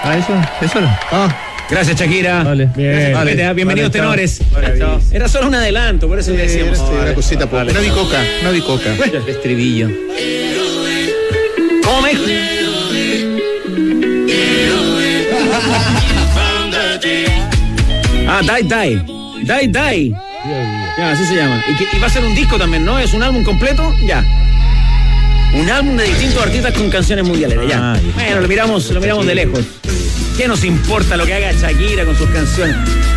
Eso era. Gracias, Shakira. Vale. Bien. Vale. Bienvenidos, tenores. Era solo un adelanto, por eso le decíamos. Una cosita poco. Una bicoca. El estribillo. ¿Cómo me? Die. Ya, así se llama. Y va a ser un disco también, ¿no? ¿Es un álbum completo? Ya. Un álbum de distintos artistas con canciones mundialeras, ya. Bueno, lo miramos de lejos. ¿Qué nos importa lo que haga Shakira con sus canciones?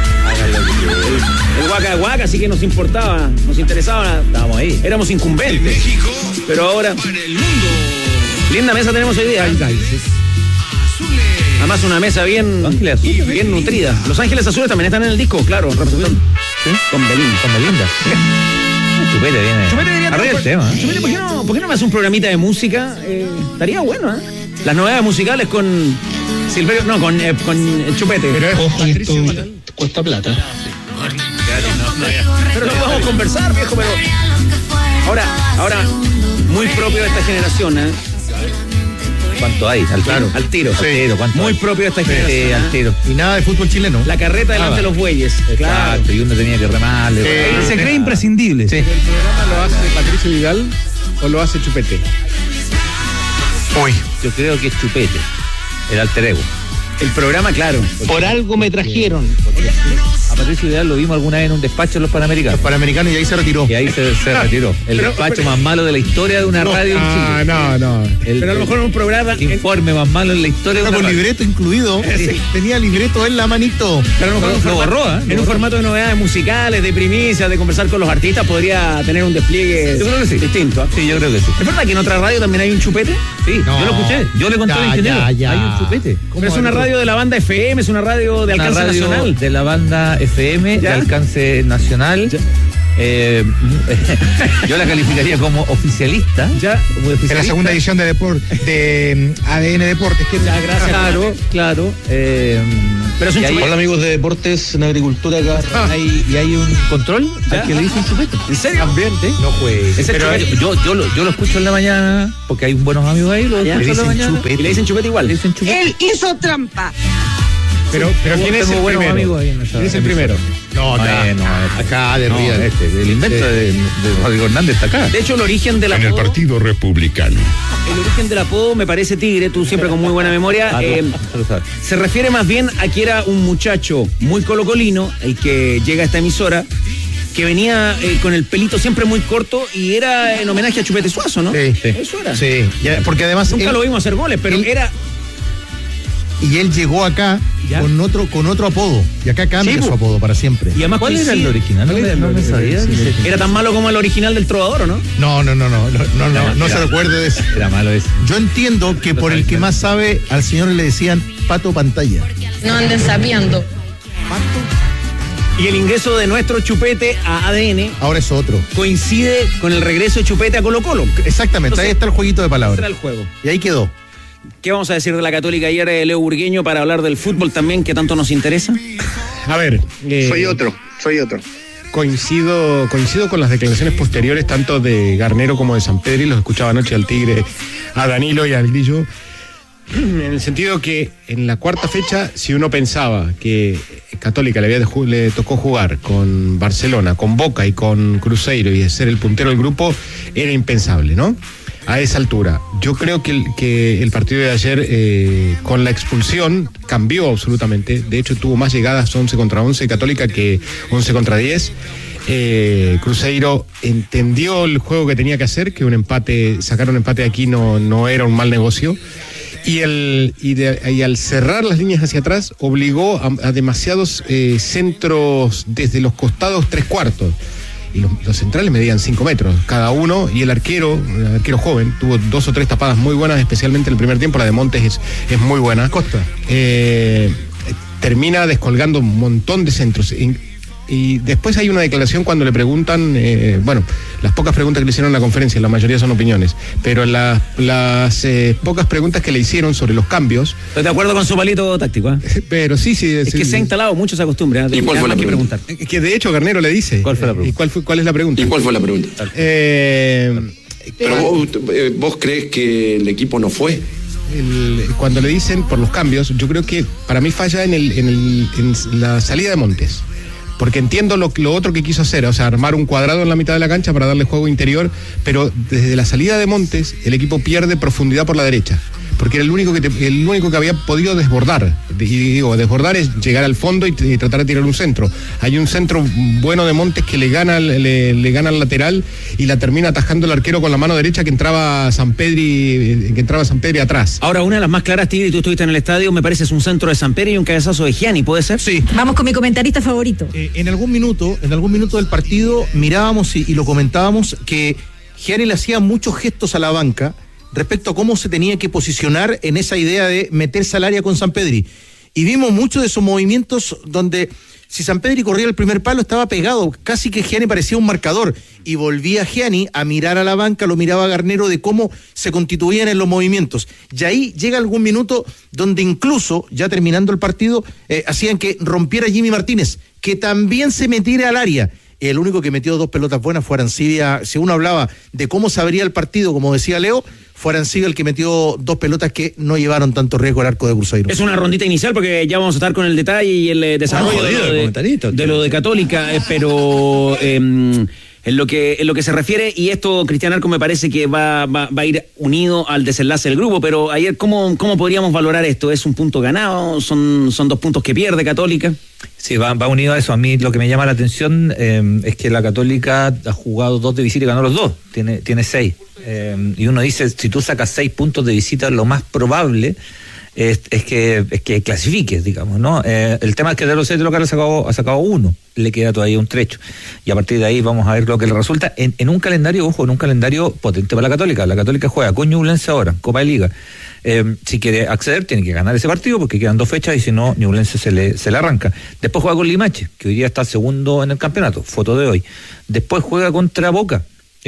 El Waka Waka sí que nos importaba, nos interesaba. Estábamos ahí. Éramos incumbentes. Pero ahora. Linda mesa tenemos hoy día. Además una mesa bien nutrida. Los Ángeles Azules también están en el disco, claro, representando. ¿Sí? Con Belinda. Chupete viene. Chupete debería arriba el tema. Chupete, ¿por qué no me hace un programita de música? Estaría bueno, ¿eh? Las novedades musicales con Silverio, no, con Chupete. Pero esto cuesta plata. Pero lo podemos conversar, viejo, pero ahora muy propio de esta generación, ¿eh? ¿Cuánto hay? Al tiro. Muy propio de esta generación. Al tiro. Y nada de fútbol chileno. La carreta delante de los bueyes. Claro. Y uno tenía que remarle. Se cree imprescindible. Sí. ¿El programa lo hace Patricio Vidal o lo hace Chupete? Yo creo que es Chupete, el alter ego. El programa, claro. Por algo me trajeron. A Patricio Vidal lo vimos alguna vez en un despacho en los Panamericanos. Los Panamericanos y ahí se retiró. Y ahí se retiró. El despacho más malo de la historia de una radio en Chile. No. Pero a lo mejor en un programa. Informe más malo en la historia de una con radio. libreto incluido. Sí. Tenía libreto en la manito. Pero a lo mejor lo borró, ¿eh? En un formato de novedades musicales, de primicias, de conversar con los artistas, podría tener un despliegue. Yo creo que sí. Distinto. ¿Eh? Sí, yo creo que sí. ¿Es verdad que en otra radio también hay un chupete? Sí, No. yo lo escuché. Yo le conté al ingeniero. Ya. Hay un Chupete. Pero es una radio de la banda FM, es una radio de Una alcance radio nacional. de la banda FM de ¿Ya? alcance nacional. Yo la calificaría como oficialista. Ya. Como En la segunda edición de ADN Deportes. Ya, gracias. Claro. Pero es un chupete. Hola amigos de Deportes en Agricultura acá. ¿Y hay un control ¿Ya? al que le dicen Chupete? ¿En serio? También, ¿sí? No juegues. Es el Pero chupete. yo lo escucho en la mañana porque hay buenos amigos ahí. Lo Ya. escucho en la Le dicen mañana. Chupete. Y le dicen chupete igual. Le dicen Chupete. Él hizo trampa. Pero ¿quién es Tengo el buenos primero? amigos ahí en esa ¿Quién es el emisora. primero? No, acá de Río. El invento de Rodrigo Hernández está acá. De hecho, el origen del En el apodo, Partido Republicano. el origen del apodo me parece Tigre, tú siempre con muy buena memoria. Lo sabes. Se refiere más bien a que era un muchacho muy colocolino, el que llega a esta emisora, que venía con el pelito siempre muy corto y era en homenaje a Chupete Suazo, ¿no? Sí. Eso era. Sí, ya, porque además Nunca lo vimos hacer goles, pero era. y él llegó acá ¿Ya? con otro apodo. Y acá cambia Sí, su po. apodo para siempre. Y además ¿Cuál era el original? No me sabía. Era tan malo como el original del Trovador, ¿o no? No se recuerde de eso. Era malo ese. Yo entiendo que por el que más sabe, al señor le decían Pato Pantalla. No anden sabiendo. Y el ingreso de nuestro Chupete a ADN Ahora es otro. coincide con el regreso de Chupete a Colo Colo. Exactamente, ahí está el jueguito de Ese era palabras. el juego. Y ahí quedó. ¿Qué vamos a decir de la Católica ayer, Leo Burgueño, para hablar del fútbol también, que tanto nos interesa? A ver, Soy otro. coincido con las declaraciones posteriores tanto de Garnero como de Sampedri, los escuchaba anoche al Tigre, a Danilo y al Grillo, en el sentido que en la cuarta fecha, si uno pensaba que Católica le tocó jugar con Barcelona, con Boca y con Cruzeiro y de ser el puntero del grupo, era impensable, ¿no? A esa altura. Yo creo que el partido de ayer, con la expulsión, cambió absolutamente. De hecho, tuvo más llegadas 11 contra 11 Católica que 11 contra 10. Cruzeiro entendió el juego que tenía que hacer, que sacar un empate aquí no era un mal negocio. Y al cerrar las líneas hacia atrás, obligó a demasiados centros desde los costados 3/4. Y los centrales medían 5 metros cada uno, y el arquero joven, tuvo 2 o 3 tapadas muy buenas, especialmente en el primer tiempo. La de Montes es muy buena. Costa. Termina descolgando un montón de centros. Y después hay una declaración cuando le preguntan, las pocas preguntas que le hicieron en la conferencia, la mayoría son opiniones, pero las pocas preguntas que le hicieron sobre los cambios. Estoy de acuerdo con su palito táctico, ¿eh? Pero sí. Es que se ha instalado mucho esa costumbre. ¿Y cuál fue la que pregunta? preguntar. Que de hecho Garnero le dice. ¿Cuál fue la pregunta? ¿Y cuál es la pregunta? ¿Y cuál fue la pregunta? Eh, Pero vos crees que el equipo no fue. cuando le dicen por los cambios, yo creo que para mí falla en la salida de Montes. Porque entiendo lo otro que quiso hacer, o sea, armar un cuadrado en la mitad de la cancha para darle juego interior, pero desde la salida de Montes el equipo pierde profundidad por la derecha, porque era el único que había podido desbordar. Y digo, desbordar es llegar al fondo y tratar de tirar un centro. Hay un centro bueno de Montes que le gana al lateral y la termina atajando el arquero con la mano derecha que entraba Sampedri atrás. Ahora, una de las más claras, Tigre, y tú estuviste en el estadio, me parece es un centro de Sampedri y un cabezazo de Gianni, ¿puede ser? Sí. Vamos con mi comentarista favorito. En algún minuto del partido mirábamos y lo comentábamos que Gianni le hacía muchos gestos a la banca respecto a cómo se tenía que posicionar en esa idea de meterse al área con Sampedri. Y vimos muchos de esos movimientos donde si Sampedri corría el primer palo estaba pegado, casi que Gianni parecía un marcador. Y volvía Gianni a mirar a la banca, lo miraba Garnero de cómo se constituían en los movimientos. Y ahí llega algún minuto donde incluso, ya terminando el partido, hacían que rompiera Jimmy Martínez, que también se metiera al área. El único que metió 2 pelotas buenas fue Arancibia. Si uno hablaba de cómo se abría el partido, como decía Leo, fue Arancibia el que metió 2 pelotas que no llevaron tanto riesgo al arco de Cruzeiro. Es una rondita inicial porque ya vamos a estar con el detalle y el desarrollo de lo de Católica, pero en lo que se refiere, y esto, Cristian Arco, me parece que va a ir unido al desenlace del grupo, pero ayer, ¿cómo podríamos valorar esto? ¿Es un punto ganado? ¿Son 2 puntos que pierde Católica? Sí, va unido a eso. A mí lo que me llama la atención es que la Católica ha jugado 2 de visita y ganó los 2. Tiene 6. Y uno dice, si tú sacas 6 puntos de visita, lo más probable es que clasifiques, digamos, ¿no? El tema es que de los 6 de local ha sacado 1. Le queda todavía un trecho. Y a partir de ahí vamos a ver lo que le resulta en un calendario, en un calendario potente para la Católica. La Católica juega con Ñublense ahora, Copa de Liga. Si quiere acceder, tiene que ganar ese partido porque quedan 2 fechas y si no, Ñublense se le arranca. Después juega con Limache, que hoy día está segundo en el campeonato, foto de hoy. Después juega contra Boca.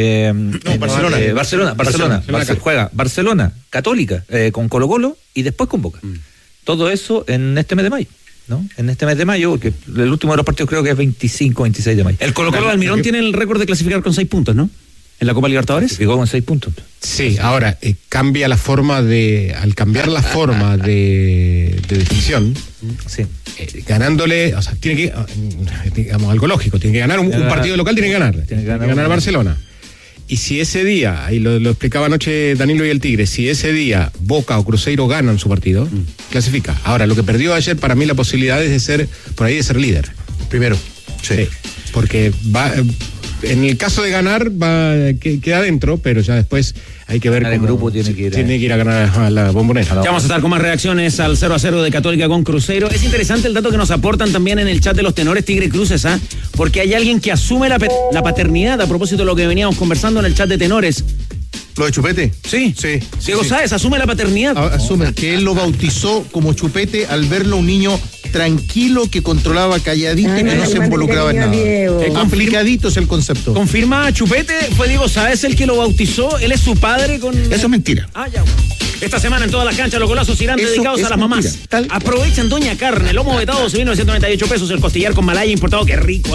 Barcelona. Juega Barcelona, Católica, con Colo-Colo y después con Boca. Todo eso en este mes de mayo, ¿no? En este mes de mayo, porque el último de los partidos creo que es 25, 26 de mayo. El Colo-Colo de Almirón tiene el récord de clasificar con 6 puntos, ¿no? En la Copa Libertadores. Clasificó con 6 puntos. Sí, ahora cambia la forma al cambiar la forma de definición, sí. Ganándole, o sea, tiene que, digamos, algo lógico, tiene que ganar un partido local, tiene que ganar Barcelona. Y si ese día, ahí lo explicaba anoche Danilo y el Tigre, si ese día Boca o Cruzeiro ganan su partido, clasifica. Ahora, lo que perdió ayer, para mí la posibilidad es de ser líder. Primero. Sí. Porque va... En el caso de ganar, queda adentro, pero ya después hay que ver cómo el grupo tiene que ir a ganar a la Bombonera. Ya vamos a estar con más reacciones al 0-0 de Católica con Cruzeiro. Es interesante el dato que nos aportan también en el chat de los tenores Tigre Cruces, porque hay alguien que asume la paternidad a propósito de lo que veníamos conversando en el chat de tenores. ¿Lo de Chupete? Sí. Diego Sáez asume la paternidad. Asume que él lo bautizó como Chupete al verlo un niño tranquilo, que controlaba, calladito y que no se involucraba en nada. Complicadito es el concepto. Confirma Chupete, fue Diego Sáez el que lo bautizó, él es su padre con... Eso es mentira. Ya. Esta semana en todas las canchas los golazos irán dedicados a las mamás. Aprovechan Doña Carne, lomo vetado 6.998 pesos, el costillar con malaya importado, qué rico,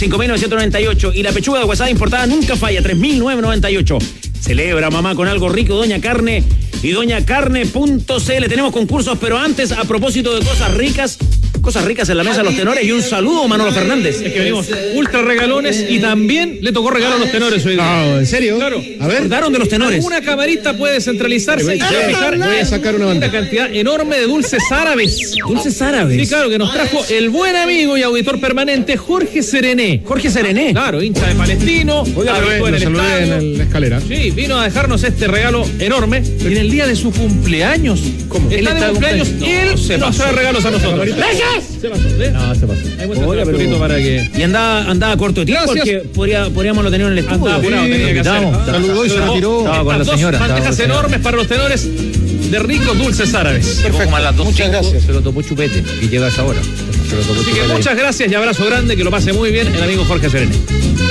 5.998, y la pechuga de huesada importada nunca falla, 3.998. Celebra mamá con algo rico, Doña Carne y doñacarne.cl. Tenemos concursos, pero antes, a propósito de cosas ricas en la mesa de los tenores, y un saludo a Manolo Fernández. Es que venimos ultra regalones y también le tocó regalo a los tenores hoy día. No, ¿en serio? Claro. A ver. Daron de los tenores. Una camarita puede centralizarse y voy a sacar una cantidad enorme de dulces árabes. ¿Dulces árabes? Sí, claro, que nos trajo el buen amigo y auditor permanente Jorge Serené. Jorge Serené. Claro, hincha de Palestino. Oiga, lo saludé en la escalera. Sí, vino a dejarnos este regalo enorme en el día de su cumpleaños. ¿Cómo? Está de cumpleaños y él nos trae regalos a nosotros. ¡Gracias! Se pasó, ¿eh? No, se pasó. Hay muestra para que... Y andaba corto de tiempo porque podríamos lo tener en el estudio. Andaba apurado, tenía que hacer. Saludó y se retiró. Estaba con la señora. Bandejas enormes para los tenores de ricos dulces árabes. Perfecto. A las 2:05 muchas gracias. se lo tomó Chupete y llega a esa hora. Así que muchas gracias y abrazo grande, que lo pase muy bien el amigo Jorge Serené.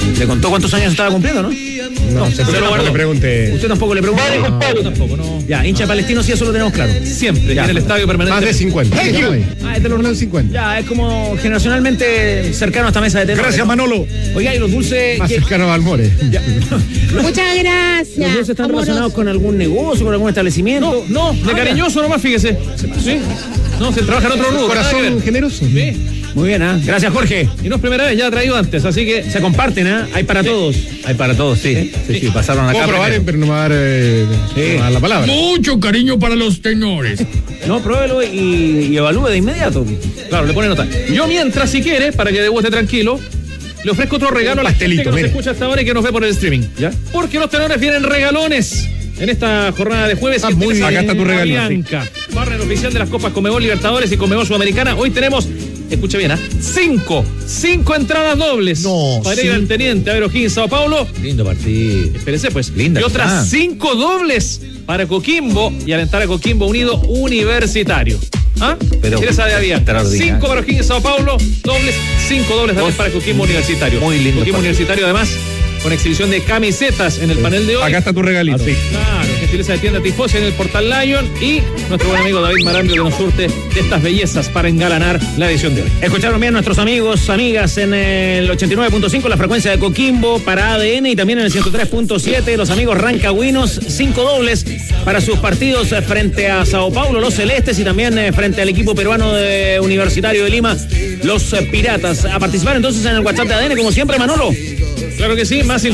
¿Le contó cuántos años estaba cumpliendo, no? No, usted lo guardó. le pregunté. Usted tampoco le preguntó. Yo tampoco, no. Ya, hincha palestino, sí, eso lo tenemos claro. Siempre, Ya. en el estadio permanente. Más de 50. Ah, es de los 50. Ya, es como generacionalmente cercano a esta mesa de tenores. Gracias, Manolo. Oiga, y los dulces. Más ¿qué? cercano a Balmores. Muchas gracias. ¿Los dulces están relacionados con algún negocio, con algún establecimiento? No, de cariñoso nomás, fíjese. ¿Sí? No, se trabaja en otro rubro. nada que Corazón ver. generoso. Sí. Muy bien, ¿ah? Gracias, Jorge. Y no es primera vez, ya ha traído antes, así que Se comparten, ¿ah? Hay para todos. Hay para todos, sí. Sí, pasaron acá. Puedo probar, primero. pero no me va a dar, no me va a dar la palabra. mucho cariño para los tenores. No, pruébelo y evalúe de inmediato. Claro, le pone nota. Yo mientras, si quiere, para que deguste tranquilo, le ofrezco otro regalo a la gente pastelito, que nos mire. escucha hasta ahora y que nos ve por el streaming. ¿Ya? Porque los tenores vienen regalones en esta jornada de jueves. Ah, muy bien. Acá está tu regalo, Bianca, partner oficial de las Copas Conmebol Libertadores y Conmebol Sudamericana. Hoy tenemos, escuche bien, cinco entradas dobles para ir al Teniente, a ver O'Higgins, Sao Paulo. Lindo partido. Espérese, pues. Linda y otras está. 5 dobles para Coquimbo y alentar a Coquimbo Unido Universitario. ¿Ah? Pero ¿Quieres saber abierta? extraordinario. 5 para O'Higgins, Sao Paulo, dobles, 5 dobles también para Coquimbo Universitario. Muy lindo Coquimbo partido. Universitario, además, con exhibición de camisetas en el panel de hoy. Acá está tu regalito. Así. Claro, gentileza de tienda Tifosi en el Portal Lion y nuestro buen amigo David Marambio que nos surte de estas bellezas para engalanar la edición de hoy. Escucharon bien nuestros amigos, amigas en el 89.5, la frecuencia de Coquimbo para ADN y también en el 103.7, los amigos rancagüinos, 5 dobles para sus partidos frente a Sao Paulo, los celestes y también frente al equipo peruano de Universitario de Lima, los piratas. A participar entonces en el WhatsApp de ADN, como siempre, Manolo. Claro que sí, más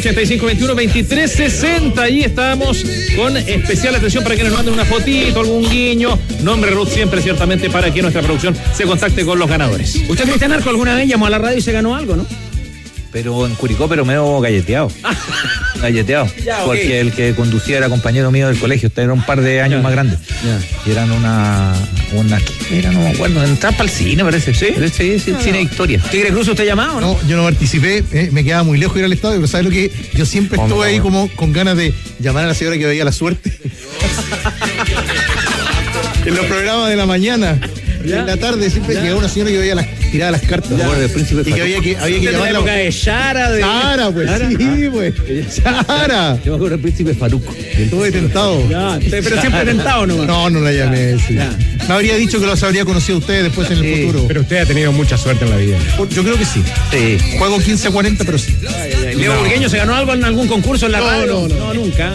569-8521-2360. Allí estamos con especial atención para que nos manden una fotito, algún guiño. Nombre Ruth siempre, ciertamente, para que nuestra producción se contacte con los ganadores. Usted, Cristian Arco, alguna vez llamó a la radio y se ganó algo, ¿no? Pero en Curicó, pero medio galleteado. Galleteado. Ya, ok. Porque el que conducía era compañero mío del colegio. Usted era un par de años más grande. Y eran una era, no me acuerdo, entraba para el cine, parece. Sí, cine Victoria. Tigre Cruz, ¿usted llamado, no? No, yo no participé, me quedaba muy lejos ir al estadio, pero ¿sabes lo que? Yo siempre estuve ahí como con ganas de llamar a la señora que veía la suerte. En los programas de la mañana. En la tarde siempre llegaba una señora que veía tiraba las cartas. Del príncipe Y que había que De la llamarla. época de Shara, de... Sara, pues, sí, pues. Sara. Yo me acuerdo del príncipe Faruk. Estuve tentado. Ya, pero siempre tentado nomás. No la llamé. Sí. Me habría dicho que los habría conocido a ustedes después en el futuro. Pero usted ha tenido mucha suerte en la vida. Yo creo que sí. Sí. Juego 15-40, pero sí. Leo Burgueño se ganó algo en algún concurso en la radio. No, nunca.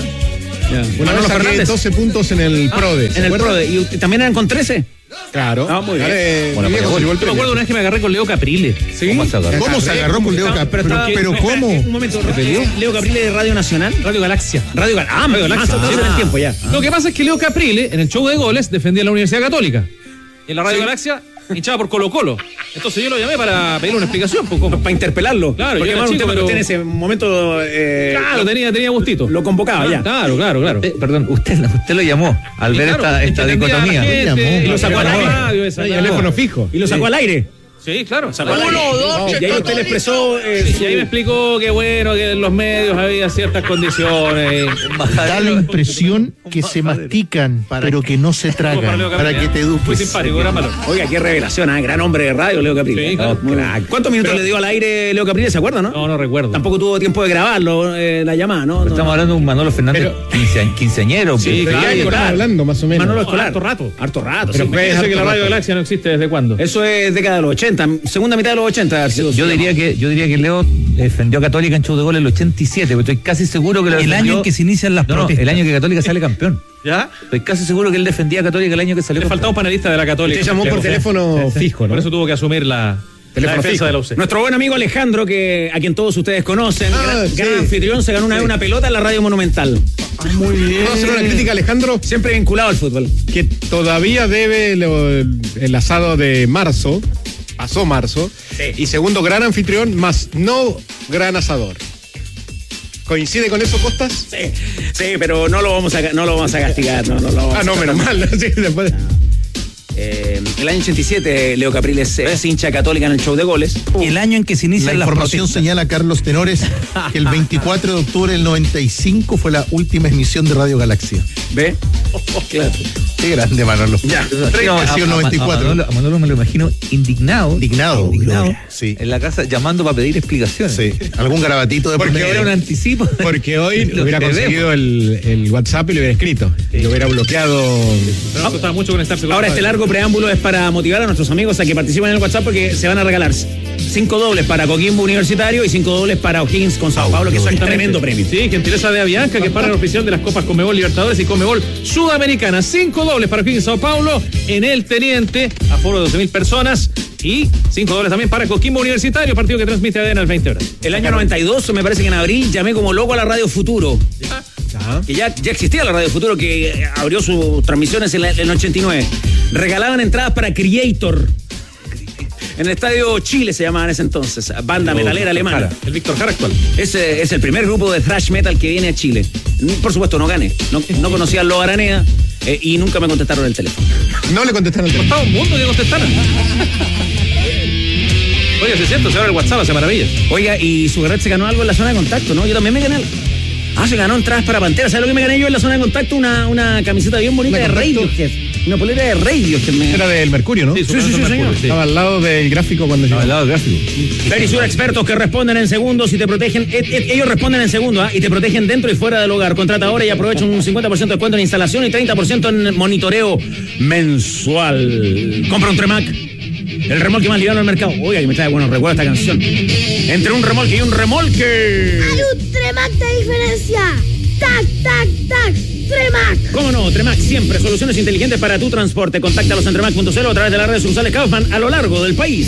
Una Manolo vez saqué Fernández. 12 puntos en el PRODE. ¿se En el acuerda? PRODE. ¿Y también eran con 13? Claro. Ah, muy bien. Bueno, Mi viejo para se llevó el Yo me acuerdo premio. una vez que me agarré con Leo Caprile. ¿Sí? ¿Cómo se agarró? ¿Cómo se agarró con Leo Cap? Pero ¿cómo? Un momento. Leo Caprile de Radio Nacional. Radio Galaxia. Radio Galaxia. Más en el tiempo ya. Lo que pasa es que Leo Caprile, en el show de goles, defendía a la Universidad Católica. Y en la Radio Galaxia, hinchaba por Colo Colo. Entonces yo lo llamé para pedirle una explicación. Pues, ¿cómo? Para interpelarlo. Claro, porque yo era además un chico, tema que pero- usted en ese momento Claro, tenía gustito. lo convocaba ya. Claro. Perdón, usted lo llamó al Y ver claro, esta entendía a la dicotomía. gente, Llamó. y lo sacó al la aire. radio esa, Hay claro. teléfono fijo. Y lo sacó al aire. Sí, claro. Sacó al aire. Y ahí usted le expresó Y ahí me explicó que bueno, que en los medios había ciertas condiciones. Da la impresión que se mastican, pero que no se tragan. Para que te Muy eduques. simpático, gran valor. Oiga, qué revelación, gran hombre de radio, Leo Caprile. Sí, claro. Crack. ¿Cuántos minutos le dio al aire Leo Caprile, se acuerda, no? No recuerdo. Tampoco tuvo tiempo de grabarlo, la llamada, ¿no? Estamos hablando de un Manolo Fernández quinceañero. Sí, pues. claro. ¿De qué estamos hablando, más o menos? Manolo Escolar. Harto rato. Harto rato. Pero sí. fue- Fíjese que la harto Radio rato. Galaxia no existe desde cuándo. Eso es década de los 80, segunda mitad de los 80. Yo diría que Leo defendió a Católica en show de gol en el 87, pero estoy casi seguro que lo El defendió- año en que se inician las No, protestas. el año que Católica sale campeón. ¿Ya? Estoy casi seguro que él defendía a Católica el año que salió Le campeón. faltaba un panelista de la Católica. Usted llamó por teléfono fijo, Por ¿no? eso tuvo que asumir la Teléfono defensa fijo. de la UC. Nuestro buen amigo Alejandro, a quien todos ustedes conocen, gran sí. anfitrión, se ganó una vez una pelota en la Radio Monumental. Muy bien. ¿Puedo hacer una crítica, Alejandro? Siempre vinculado al fútbol. Que todavía debe el asado de marzo. Pasó marzo. Y segundo, gran anfitrión, más no gran asador. ¿Coincide con eso, Costas? Sí, pero no lo vamos a castigar. No lo vamos Ah, no, a menos mal. Sí, después. El año 87, Leo Capriles es hincha Católica en el show de goles. Y el año en que se inician La las información protestas. señala, Carlos Tenores, que el 24 de octubre del 95 fue la última emisión de Radio Galaxia. ¿Ve? Claro. Qué grande, Manolo. Ya. Ha sido 94. A Manolo me lo imagino indignado. Indignado. Sí. En la casa llamando para pedir explicaciones. Sí. Algún garabatito de por Porque medio. Era un anticipo. Porque hoy Lo hubiera que conseguido el WhatsApp y lo hubiera escrito. Y lo hubiera bloqueado. Pero nos costaba mucho conectarse con Ahora este largo preámbulo es para motivar a nuestros amigos a que participen en el WhatsApp porque se van a regalar 5 dobles para Coquimbo Universitario y 5 dobles para O'Higgins con Sao Paulo, que son tremendo premio. Sí, gentileza de Avianca, que para la oficial de las Copas Conmebol Libertadores y Conmebol Sudamericana. 5 dobles para O'Higgins Sao Paulo en el Teniente, aforo de 12.000 personas. Y 5 dobles también para Coquimbo Universitario, partido que transmite ADN a las 20 horas. El año 92, me parece que en abril, llamé como loco a la Radio Futuro. Que ya existía la Radio Futuro, que abrió sus transmisiones en el 89. Regalaban entradas para Creator. En el Estadio Chile se llamaba en ese entonces, banda metalera alemana. El Víctor Jara actual. Ese es el primer grupo de thrash metal que viene a Chile. Por supuesto, no gané. No conocía a Lo Aranea y nunca me contestaron el teléfono. No le contestaron el teléfono. Costaba un mundo que contestaran. Oye, es cierto, se abre el WhatsApp, hace maravillas. Oiga, y Sugarrat se ganó algo en la zona de contacto, ¿no? Yo también me gané algo. Se ganó entradas para Pantera. ¿Sabes lo que me gané yo en la zona de contacto? Una camiseta bien bonita de Radiohead. Una polera de Radiohead. Era del Mercurio, ¿no? Sí, señor. Estaba al lado del gráfico cuando llegó. Al lado del gráfico. Verisur, expertos que responden en segundos y te protegen. Ellos responden en segundos y te protegen dentro y fuera del hogar. Contrata ahora y aprovecha un 50% de descuento en instalación y 30% en monitoreo mensual. Compra un Tremac. El remolque más liviano del mercado. Oiga, que me trae buenos recuerdos esta canción. Entre un remolque y un remolque. Hay un Tremac de diferencia. ¡Tac, tac, tac! ¡Tremac! ¿Cómo no? Tremac siempre. Soluciones inteligentes para tu transporte. Contáctalos en tremac.cl o a través de las redes sociales Kaufman a lo largo del país.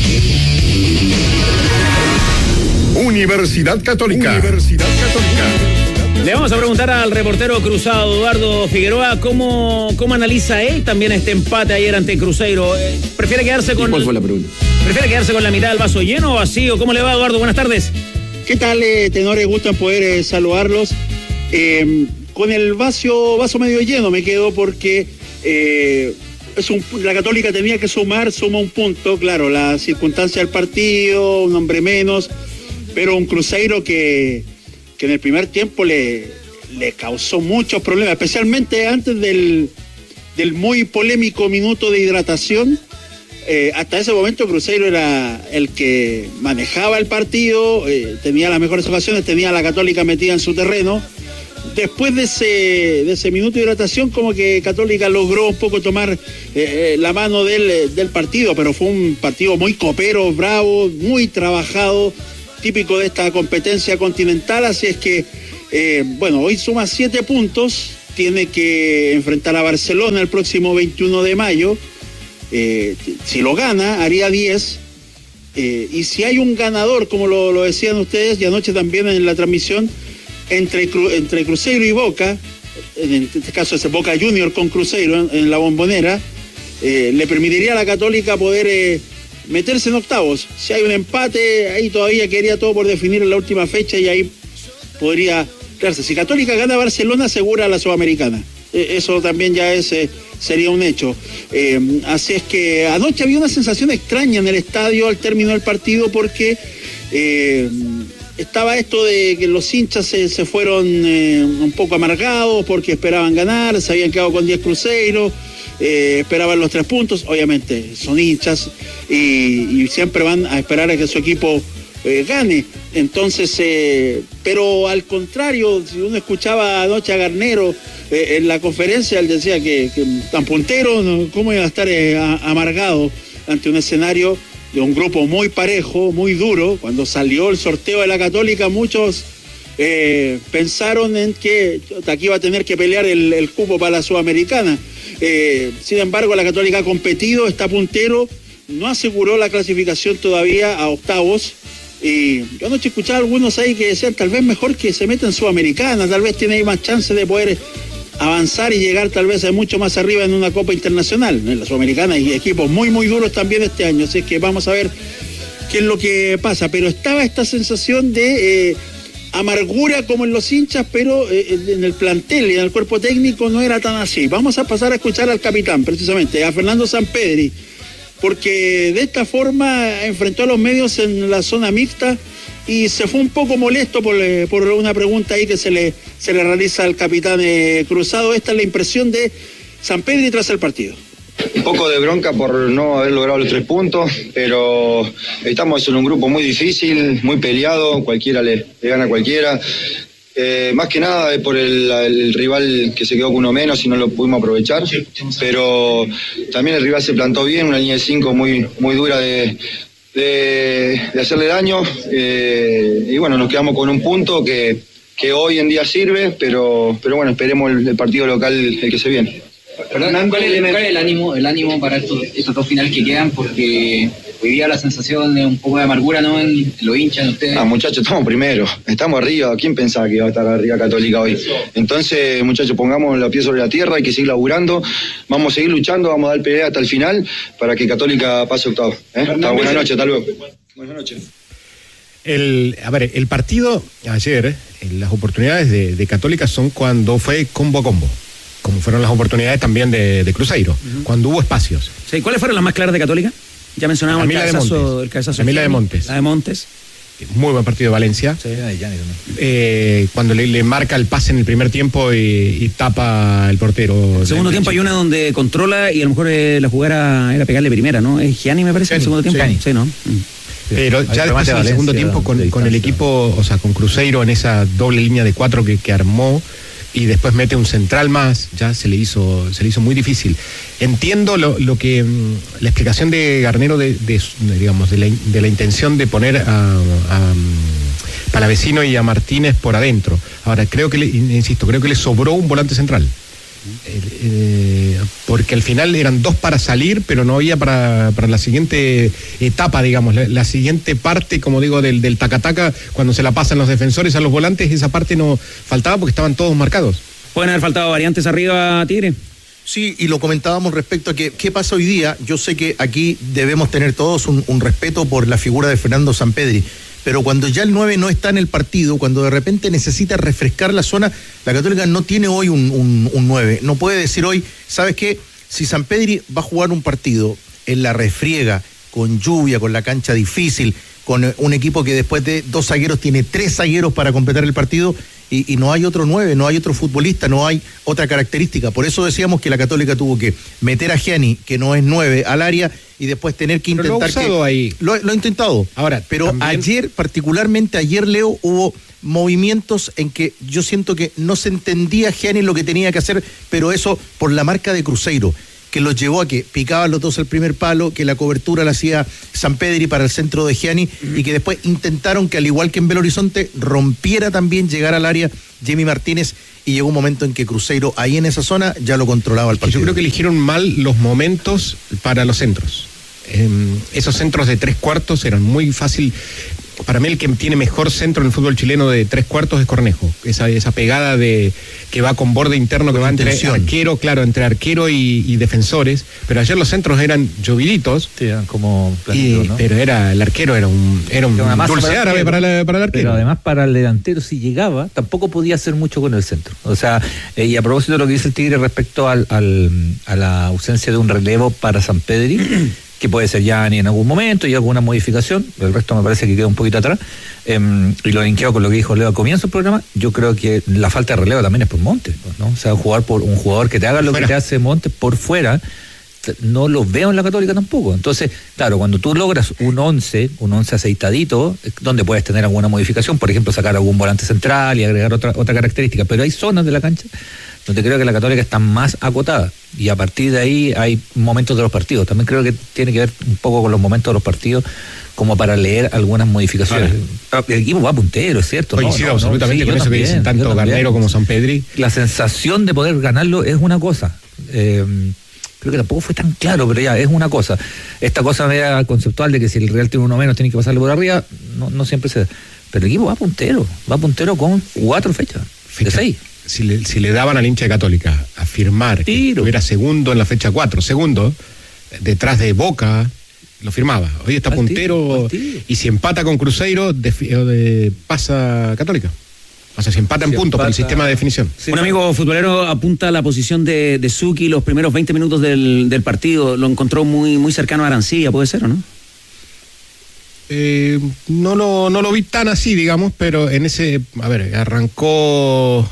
Universidad Católica. Le vamos a preguntar al reportero cruzado Eduardo Figueroa cómo analiza él también este empate ayer ante Cruzeiro. ¿Prefiere quedarse con ¿Cuál fue la pregunta? ¿Prefiere quedarse con la mitad del vaso lleno o vacío? ¿Cómo le va, Eduardo? Buenas tardes. ¿Qué tal, tenores? Gusto en poder saludarlos. Con el vaso medio lleno me quedo porque la Católica tenía que suma un punto, claro, la circunstancia del partido, un hombre menos, pero un Cruzeiro que en el primer tiempo le causó muchos problemas, especialmente antes del muy polémico minuto de hidratación. Hasta ese momento Cruzeiro era el que manejaba el partido, tenía las mejores ocasiones, tenía a la Católica metida en su terreno. Después de ese minuto de hidratación, como que Católica logró un poco tomar la mano del partido, pero fue un partido muy copero, bravo, muy trabajado, típico de esta competencia continental. Así es que, hoy suma 7 puntos, tiene que enfrentar a Barcelona el próximo 21 de mayo. Si lo gana, haría 10. Y si hay un ganador, como lo decían ustedes, y anoche también en la transmisión, entre Cruzeiro y Boca, en este caso es Boca Junior con Cruzeiro en la Bombonera, le permitiría a la Católica poder meterse en octavos. Si hay un empate, ahí todavía quedaría todo por definir en la última fecha y ahí podría quedarse. Si Católica gana Barcelona, asegura la Sudamericana. Eso también ya sería un hecho. Así es que anoche había una sensación extraña en el estadio al término del partido porque estaba esto de que los hinchas se fueron un poco amargados porque esperaban ganar, se habían quedado con 10 Cruzeiro, esperaban los 3 puntos, obviamente son hinchas y siempre van a esperar a que su equipo gane. Entonces, pero al contrario, si uno escuchaba anoche a Garnero en la conferencia, él decía que tan puntero, ¿no? ¿Cómo iba a estar amargado ante un escenario de un grupo muy parejo, muy duro? Cuando salió el sorteo de la Católica, muchos pensaron en que aquí iba a tener que pelear el cupo para la Sudamericana. Sin embargo, la Católica ha competido, está puntero, no aseguró la clasificación todavía a octavos. Y yo anoche escuchaba a algunos ahí que decían tal vez mejor que se meta en Sudamericana, tal vez tiene ahí más chance de poder avanzar y llegar tal vez mucho más arriba en una Copa Internacional. En la Sudamericana hay equipos muy muy duros también este año, así que vamos a ver qué es lo que pasa. Pero estaba esta sensación de amargura como en los hinchas, pero en el plantel y en el cuerpo técnico no era tan así. Vamos a pasar a escuchar al capitán, precisamente, a Fernando Sampedri, porque de esta forma enfrentó a los medios en la zona mixta y se fue un poco molesto por una pregunta ahí que se le realiza al capitán Cruzado. Esta es la impresión de Sampedri tras el partido. Un poco de bronca por no haber logrado los 3 puntos, pero estamos en un grupo muy difícil, muy peleado, cualquiera le gana a cualquiera. Más que nada es por el rival que se quedó con uno menos y no lo pudimos aprovechar, pero también el rival se plantó bien, una línea de 5 muy dura de hacerle daño, y bueno, nos quedamos con un punto que hoy en día sirve, pero bueno, esperemos el partido local el que se viene. Perdón, ¿cuál es el ánimo para estos dos finales que quedan? Porque hoy día la sensación de un poco de amargura, ¿no? En los hinchas, en ustedes. Muchachos, estamos primero, estamos arriba. ¿Quién pensaba que iba a estar arriba Católica hoy? Entonces, muchachos, pongamos los pies sobre la tierra, hay que seguir laburando, vamos a seguir luchando, vamos a dar pelea hasta el final para que Católica pase octavo. Buenas noches, hasta luego. Buenas noches. El partido ayer, las oportunidades de Católica son cuando fue combo a combo, como fueron las oportunidades también de Cruzeiro, cuando hubo espacios. Sí, ¿cuáles fueron las más claras de Católica? Ya mencionábamos el cabezazo. A mí la de Montes. La de Montes. Muy buen partido de Valencia. Sí, de Gianni también. Cuando le marca el pase en el primer tiempo y tapa el portero. En el segundo tiempo hay una donde controla y a lo mejor la jugada era pegarle primera, ¿no? Es Gianni, me parece, en el segundo tiempo. Gianni. Sí, ¿no? Pero ya después en el segundo tiempo con el equipo, o sea, con Cruzeiro en esa doble línea de 4 que armó, y después mete un central más, ya se le hizo muy difícil. Entiendo lo que la explicación de Garnero de la intención de poner a Palavecino y a Martínez por adentro. Ahora, creo que le sobró un volante central. Porque al final eran 2 para salir, pero no había para la siguiente etapa, digamos, la siguiente parte, como digo, del taca-taca, cuando se la pasan los defensores a los volantes, esa parte no faltaba porque estaban todos marcados. ¿Pueden haber faltado variantes arriba, Tigre? Sí, y lo comentábamos respecto a qué pasa hoy día. Yo sé que aquí debemos tener todos un respeto por la figura de Fernando Sampedri, pero cuando ya el 9 no está en el partido, cuando de repente necesita refrescar la zona, la Católica no tiene hoy un 9. No puede decir hoy, ¿sabes qué? Si Sampedri va a jugar un partido en la refriega, con lluvia, con la cancha difícil, con un equipo que después de 2 zagueros tiene 3 zagueros para completar el partido, y no hay otro 9, no hay otro futbolista, no hay otra característica. Por eso decíamos que la Católica tuvo que meter a Gianni, que no es 9, al área, y después tener que intentar. Pero lo ha ahí. Lo ha intentado. Ahora, pero también... ayer, particularmente ayer, Leo, hubo movimientos en que yo siento que no se entendía Gianni lo que tenía que hacer, pero eso por la marca de Cruzeiro, que los llevó a que picaban los dos al primer palo, que la cobertura la hacía Sampedri para el centro de Gianni, y que después intentaron que, al igual que en Belo Horizonte, rompiera también llegar al área Jimmy Martínez, y llegó un momento en que Cruzeiro, ahí en esa zona, ya lo controlaba el partido. Yo creo que eligieron mal los momentos para los centros. Esos centros de 3/4 eran muy fácil. Para mí el que tiene mejor centro en el fútbol chileno de 3/4 es Cornejo. Esa pegada que va con borde interno, que va entre arquero, entre arquero y defensores. Pero ayer los centros eran lloviditos. Sí, eran como planitos, ¿no? Pero el arquero era un dulce árabe para el arquero. Pero además para el delantero, si llegaba, tampoco podía hacer mucho con el centro. O sea, y a propósito de lo que dice el Tigre respecto a la ausencia de un relevo para Sampedri, que puede ser Gianni en algún momento y alguna modificación, el resto me parece que queda un poquito atrás, y lo linkeo con lo que dijo Leo al comienzo del programa. Yo creo que la falta de relevo también es por Montes, ¿no? O sea, jugar por un jugador que te haga lo que te hace Montes por fuera, no lo veo en la Católica tampoco. Entonces, claro, cuando tú logras un 11 aceitadito, donde puedes tener alguna modificación, por ejemplo, sacar algún volante central y agregar otra característica, pero hay zonas de la cancha donde creo que la Católica está más acotada, y a partir de ahí hay momentos de los partidos. También creo que tiene que ver un poco con los momentos de los partidos, como para leer algunas modificaciones. El equipo va puntero, es cierto. Coincido absolutamente con eso que dicen tanto Garnero como Sampedri. La sensación de poder ganarlo es una cosa. Creo que tampoco fue tan claro, pero ya es una cosa. Esta cosa media conceptual de que si el Real tiene uno menos tiene que pasarle por arriba, no siempre se da. Pero el equipo va puntero con 4 fechas de 6. Si le daban al hincha de Católica a firmar que estuviera segundo en la fecha 4, segundo, detrás de Boca, lo firmaba. Hoy está puntero, y si empata con Cruzeiro, pasa Católica. O sea, se empata en puntos por el sistema de definición. Sí, un amigo futbolero apunta a la posición de Suki los primeros 20 minutos del partido. Lo encontró muy cercano a Arancibia, ¿puede ser o no? No lo vi tan así, digamos, pero en ese, arrancó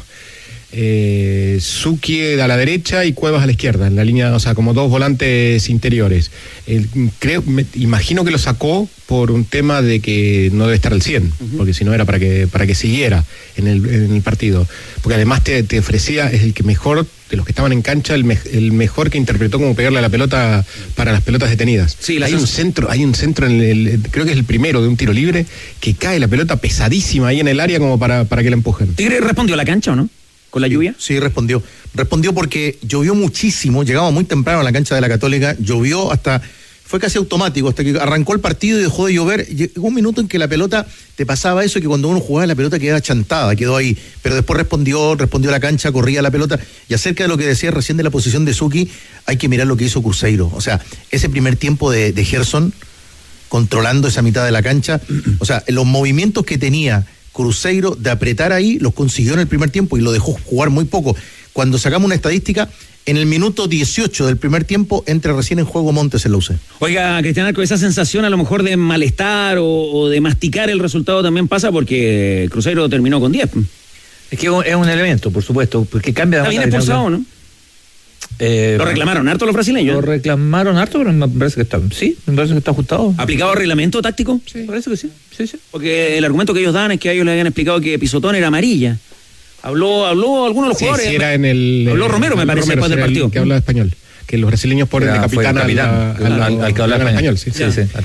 Suki a la derecha y Cuevas a la izquierda, en la línea, o sea, como dos volantes interiores. Imagino que lo sacó por un tema de que no debe estar al 100, porque si no era para que siguiera en el partido. Porque además te ofrecía, es el que mejor, de los que estaban en cancha, el mejor que interpretó cómo pegarle a la pelota para las pelotas detenidas. Sí, hay un centro creo que es el primero de un tiro libre, que cae la pelota pesadísima ahí en el área como para que la empujen. ¿Tigre respondió a la cancha o no? ¿Con la lluvia? Sí, respondió. Respondió porque llovió muchísimo, llegaba muy temprano a la cancha de la Católica, llovió fue casi automático, hasta que arrancó el partido y dejó de llover. Llegó un minuto en que la pelota, te pasaba eso, que cuando uno jugaba la pelota quedaba chantada, quedó ahí. Pero después respondió a la cancha, corría la pelota. Y acerca de lo que decía recién de la posición de Suki, hay que mirar lo que hizo Cruzeiro. O sea, ese primer tiempo de Gerson, controlando esa mitad de la cancha, o sea, los movimientos que tenía Cruzeiro de apretar ahí, los consiguió en el primer tiempo y lo dejó jugar muy poco. Cuando sacamos una estadística, en el minuto 18 del primer tiempo entra recién en juego Montes en la UC. Oiga, Cristian Arco, esa sensación a lo mejor de malestar o de masticar el resultado también pasa porque Cruzeiro terminó con 10. Es que es un elemento, por supuesto, porque cambia... ¿Está bien expulsado, no? ¿Lo reclamaron harto los brasileños? Lo reclamaron harto, pero me parece que está ajustado. ¿Aplicado reglamento táctico? Sí. Parece que sí. Porque el argumento que ellos dan es que a ellos le habían explicado que pisotón era amarilla. Habló alguno de los jugadores. Sí, era habló Romero, me parece, después del partido. Que habla español. Que los brasileños ponen de capitán al que habla español. Sí.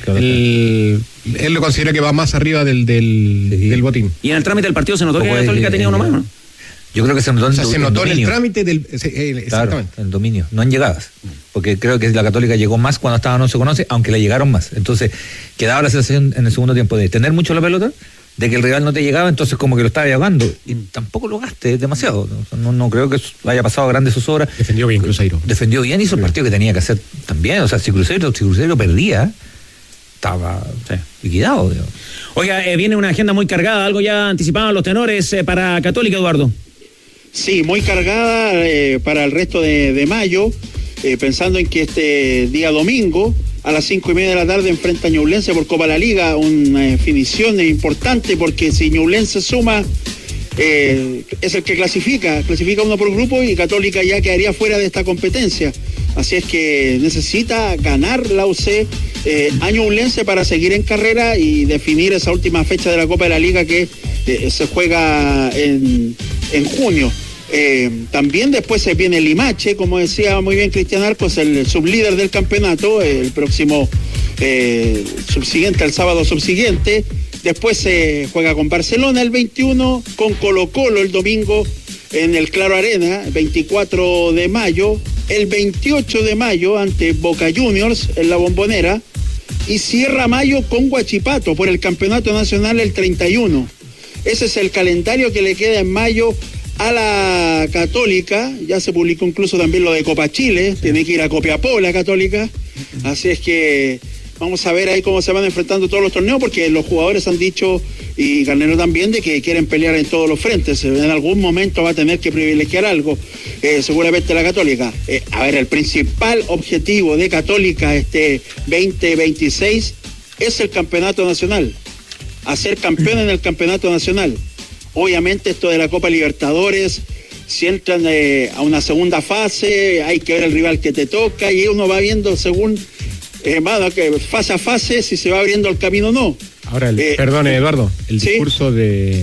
Él lo considera que va más arriba del botín. ¿Y en el trámite del partido se notó que la Católica tenía uno más, no? Yo creo que se notó en el trámite del... exactamente. Claro, el dominio, no en llegadas. Porque creo que la Católica llegó más cuando estaba no se conoce, aunque le llegaron más. Entonces, quedaba la sensación en el segundo tiempo de tener mucho la pelota, de que el rival no te llegaba, entonces como que lo estaba ahogando. Y tampoco lo gastes demasiado. No creo que haya pasado a grandes zozobras. Defendió bien Cruzeiro. Defendió bien, hizo el partido que tenía que hacer también. O sea, si Cruzeiro perdía, estaba liquidado. Digamos. Oiga, viene una agenda muy cargada, algo ya anticipaban los tenores para Católica, Eduardo. Sí, muy cargada para el resto de mayo, pensando en que este día domingo a las 5:30 de la tarde enfrenta a Ñublense por Copa de la Liga, una definición importante porque si Ñublense suma es el que clasifica uno por grupo y Católica ya quedaría fuera de esta competencia, así es que necesita ganar la UC a Ñublense para seguir en carrera y definir esa última fecha de la Copa de la Liga que se juega en junio. También después se viene el Limache, como decía muy bien Cristian Arcos, el sublíder del campeonato, el próximo subsiguiente, el sábado subsiguiente. Después se juega con Barcelona el 21, con Colo-Colo el domingo en el Claro Arena, 24 de mayo, el 28 de mayo ante Boca Juniors en la Bombonera, y cierra mayo con Huachipato por el campeonato nacional el 31. Ese es el calendario que le queda en mayo a la Católica. Ya se publicó incluso también lo de Copa Chile, tiene que ir a Copiapó la Católica, así es que vamos a ver ahí cómo se van enfrentando todos los torneos, porque los jugadores han dicho, y Garnero también, de que quieren pelear en todos los frentes. En algún momento va a tener que privilegiar algo, seguramente la Católica. El principal objetivo de Católica este 2026 es el campeonato nacional, hacer campeón en el campeonato nacional. Obviamente esto de la Copa Libertadores, si entran a una segunda fase, hay que ver el rival que te toca y uno va viendo según que fase a fase si se va abriendo el camino o no. Ahora, perdone Eduardo, el discurso de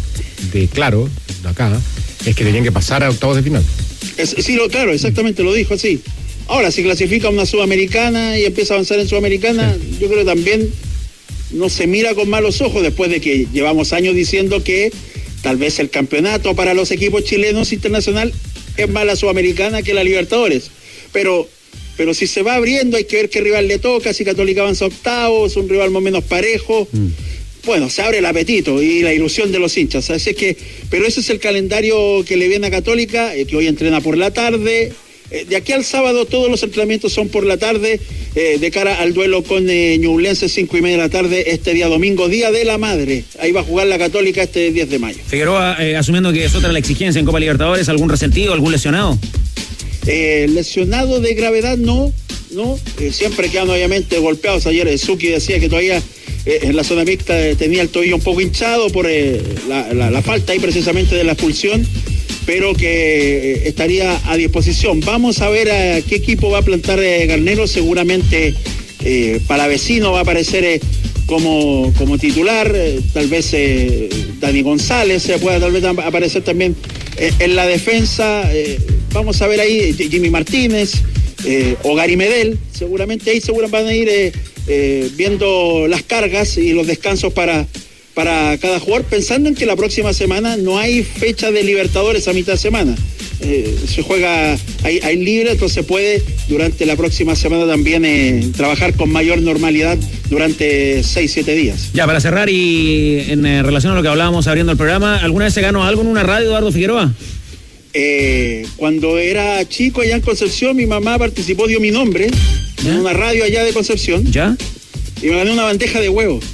Claro, de acá, es que tenían que pasar a octavos de final. Claro, exactamente lo dijo así. Ahora, si clasifica una Sudamericana y empieza a avanzar en Sudamericana, yo creo que también no se mira con malos ojos después de que llevamos años diciendo que tal vez el campeonato para los equipos chilenos internacional es más la Sudamericana que la Libertadores. Pero si se va abriendo hay que ver qué rival le toca, si Católica avanza a octavos, un rival más o menos parejo. Bueno, se abre el apetito y la ilusión de los hinchas. Así que, pero ese es el calendario que le viene a Católica, que hoy entrena por la tarde, de aquí al sábado todos los entrenamientos son por la tarde, de cara al duelo con Ñublense, 5:30 de la tarde, este día domingo, Día de la Madre. Ahí va a jugar la Católica este 10 de mayo. Figueroa, asumiendo que es otra la exigencia en Copa Libertadores, ¿algún resentido, algún lesionado? Lesionado de gravedad no, siempre quedan obviamente golpeados. Ayer Suki decía que todavía en la zona mixta tenía el tobillo un poco hinchado por la falta ahí precisamente de la expulsión, pero que estaría a disposición. Vamos a ver a qué equipo va a plantar Garnero. Seguramente Palavecino va a aparecer como titular, tal vez Dani González pueda tal vez aparecer también en la defensa. Vamos a ver ahí Jimmy Martínez o Gary Medel, seguramente ahí van a ir viendo las cargas y los descansos para cada jugador, pensando en que la próxima semana no hay fecha de Libertadores a mitad de semana. Se juega, hay libre, entonces puede durante la próxima semana también trabajar con mayor normalidad durante 6-7 días. Ya, para cerrar y en relación a lo que hablábamos abriendo el programa, ¿alguna vez se ganó algo en una radio, Eduardo Figueroa? Cuando era chico allá en Concepción, mi mamá participó, dio mi nombre en una radio allá de Concepción. ¿Ya? Y me gané una bandeja de huevos.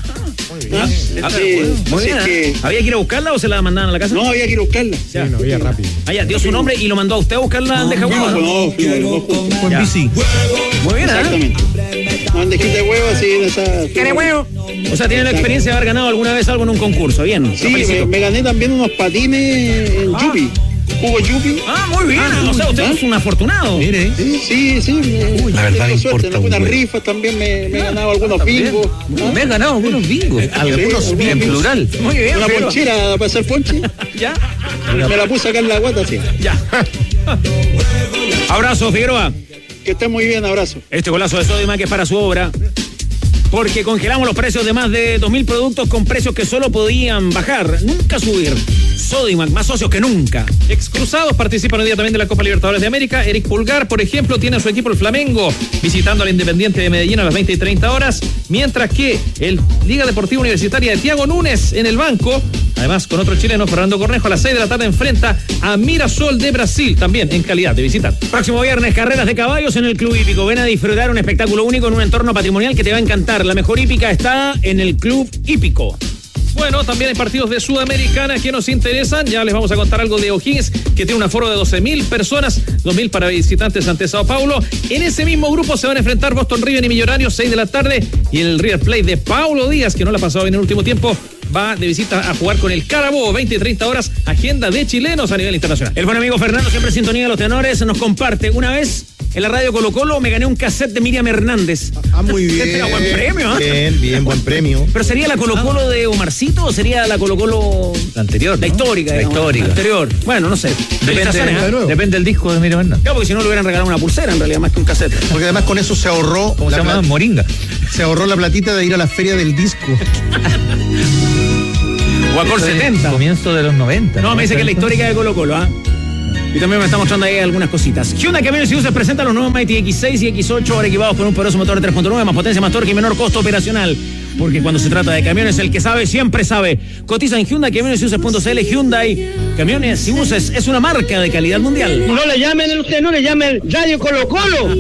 Muy bien. ¿Había que ir a buscarla o se la mandaban a la casa? No, había que ir a buscarla. Ya, no había rápido. Ya, dio su nombre y lo mandó a usted a buscar la bandeja de huevos. No, Fue en bici. Muy bien, exactamente. Una bandejita de huevos así en esa. ¿Qué huevo? O sea, tiene la experiencia de haber ganado alguna vez algo en un concurso. Bien. Sí, me gané también unos patines en Yupi. Jugo Yupi. Muy bien. O sea, usted es un afortunado. Mire. Sí. La verdad me importa. En algunas rifas también me he ganado algunos bingos. Me he ganado algunos bingos. Algunos en plural. Muy bien. Una ponchera para hacer ponche. Ya. Me la puse acá en la guata, sí. Ya. Abrazo, Figueroa. Que esté muy bien, abrazo. Este golazo de Sodimac es para su obra, porque congelamos los precios de más de 2.000 productos con precios que solo podían bajar, nunca subir. Sodimac, más socios que nunca. Excruzados participan hoy día también de la Copa Libertadores de América. Eric Pulgar, por ejemplo, tiene a su equipo el Flamengo visitando al Independiente de Medellín a las 20:30, mientras que el Liga Deportiva Universitaria de Thiago Núñez en el banco, además con otro chileno, Fernando Cornejo, a las 6 de la tarde enfrenta a Mirasol de Brasil, también en calidad de visitante. Próximo viernes, carreras de caballos en el Club Hípico. Ven a disfrutar un espectáculo único en un entorno patrimonial que te va a encantar. La mejor hípica está en el Club Hípico. Bueno, también hay partidos de Sudamericana que nos interesan. Ya les vamos a contar algo de O'Higgins, que tiene un aforo de 12.000 personas, 2.000 para visitantes ante Sao Paulo. En ese mismo grupo se van a enfrentar Boston River y Millonarios, 6 de la tarde. Y el River Plate de Paulo Díaz, que no la ha pasado bien en el último tiempo, va de visita a jugar con el Carabobo, 20:30, agenda de chilenos a nivel internacional. El buen amigo Fernando, siempre en sintonía de los tenores, nos comparte. Una vez en la radio Colo Colo me gané un cassette de Miriam Hernández. Muy bien. Este era buen premio, Bien, buen premio. ¿Pero sería la Colo Colo de Omarcito o sería la Colo Colo la anterior? La histórica. La histórica. La anterior. Bueno, no sé. Depende del disco de Miriam Hernández. Claro, porque si no le hubieran regalado una pulsera en realidad, más que un cassette. Porque además con eso se ahorró. ¿Cómo se llama? Moringa. Se ahorró la platita de ir a la feria del disco. Guacor 70. Comienzo de los 90. No, me dice que es la histórica de Colo Colo, Y también me está mostrando ahí algunas cositas. Hyundai Camiones y Buses presenta los nuevos Mighty X6 y X8, ahora equipados con un poderoso motor de 3.9, más potencia, más torque y menor costo operacional. Porque cuando se trata de camiones, el que sabe siempre sabe. Cotiza en Hyundai Camiones y Buses.cl. Hyundai Camiones y Buses es una marca de calidad mundial. No le llamen usted, no le llamen Radio Colo Colo.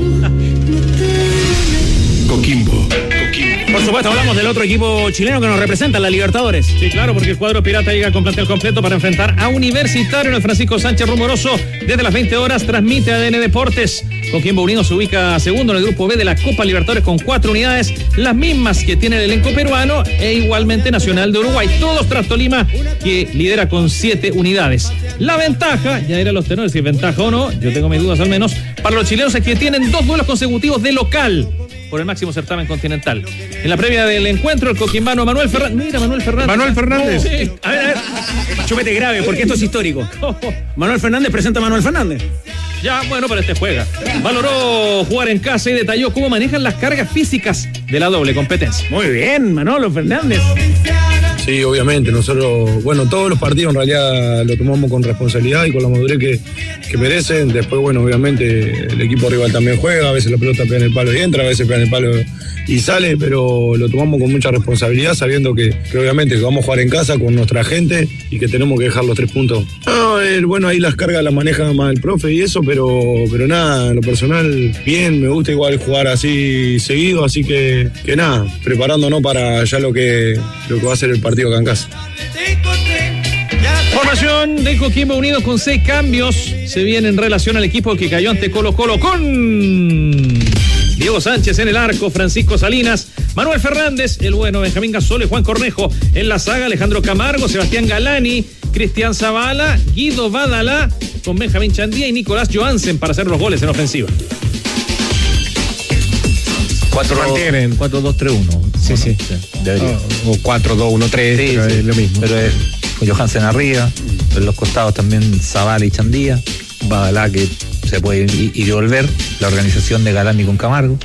Coquimbo. Por supuesto, hablamos del otro equipo chileno que nos representa en la Libertadores. Sí, claro, porque el cuadro pirata llega con plantel completo para enfrentar a Universitario en el Francisco Sánchez Rumoroso. Desde las 20 horas transmite ADN Deportes. Coquimbo Unido se ubica segundo en el grupo B de la Copa Libertadores con 4 unidades, las mismas que tiene el elenco peruano e igualmente Nacional de Uruguay. Todos tras Tolima, que lidera con 7 unidades. La ventaja, ya dirán los tenores si es ventaja o no, yo tengo mis dudas al menos, para los chilenos es que tienen 2 duelos consecutivos de local por el máximo certamen continental. En la previa del encuentro, el coquimbano Manuel Fernández. Mira, Manuel Fernández. Manuel Fernández. Oh, sí. A ver. Chupete grave, porque esto es histórico. Manuel Fernández presenta a Manuel Fernández. Ya, bueno, pero este juega. Valoró jugar en casa y detalló cómo manejan las cargas físicas de la doble competencia. Muy bien, Manolo Fernández. Sí, obviamente, nosotros, bueno, todos los partidos en realidad lo tomamos con responsabilidad y con la madurez que merecen. Después, bueno, obviamente el equipo rival también juega, a veces la pelota pega en el palo y entra, a veces pega en el palo y sale, pero lo tomamos con mucha responsabilidad, sabiendo que obviamente que vamos a jugar en casa con nuestra gente y que tenemos que dejar los 3 puntos. No, bueno, ahí las cargas las maneja más el profe y eso, pero nada, en lo personal, bien, me gusta igual jugar así seguido, así que nada, preparándonos para ya lo que va a ser el partido acá en casa. Formación de Coquimbo Unido con 6 cambios. Se viene en relación al equipo que cayó ante Colo-Colo con Diego Sánchez en el arco, Francisco Salinas, Manuel Fernández, el bueno Benjamín Gasol y Juan Cornejo en la saga, Alejandro Camargo, Sebastián Galani, Cristian Zavala, Guido Badalá con Benjamín Chandía y Nicolás Johansen para hacer los goles en ofensiva. 4-2-3-1. Sí. O 4-2-1-3, sí, es lo mismo. Pero es con Johansen arriba, en los costados también Zavala y Chandía, Badalá que se puede ir y volver, la organización de Galani con Camargo.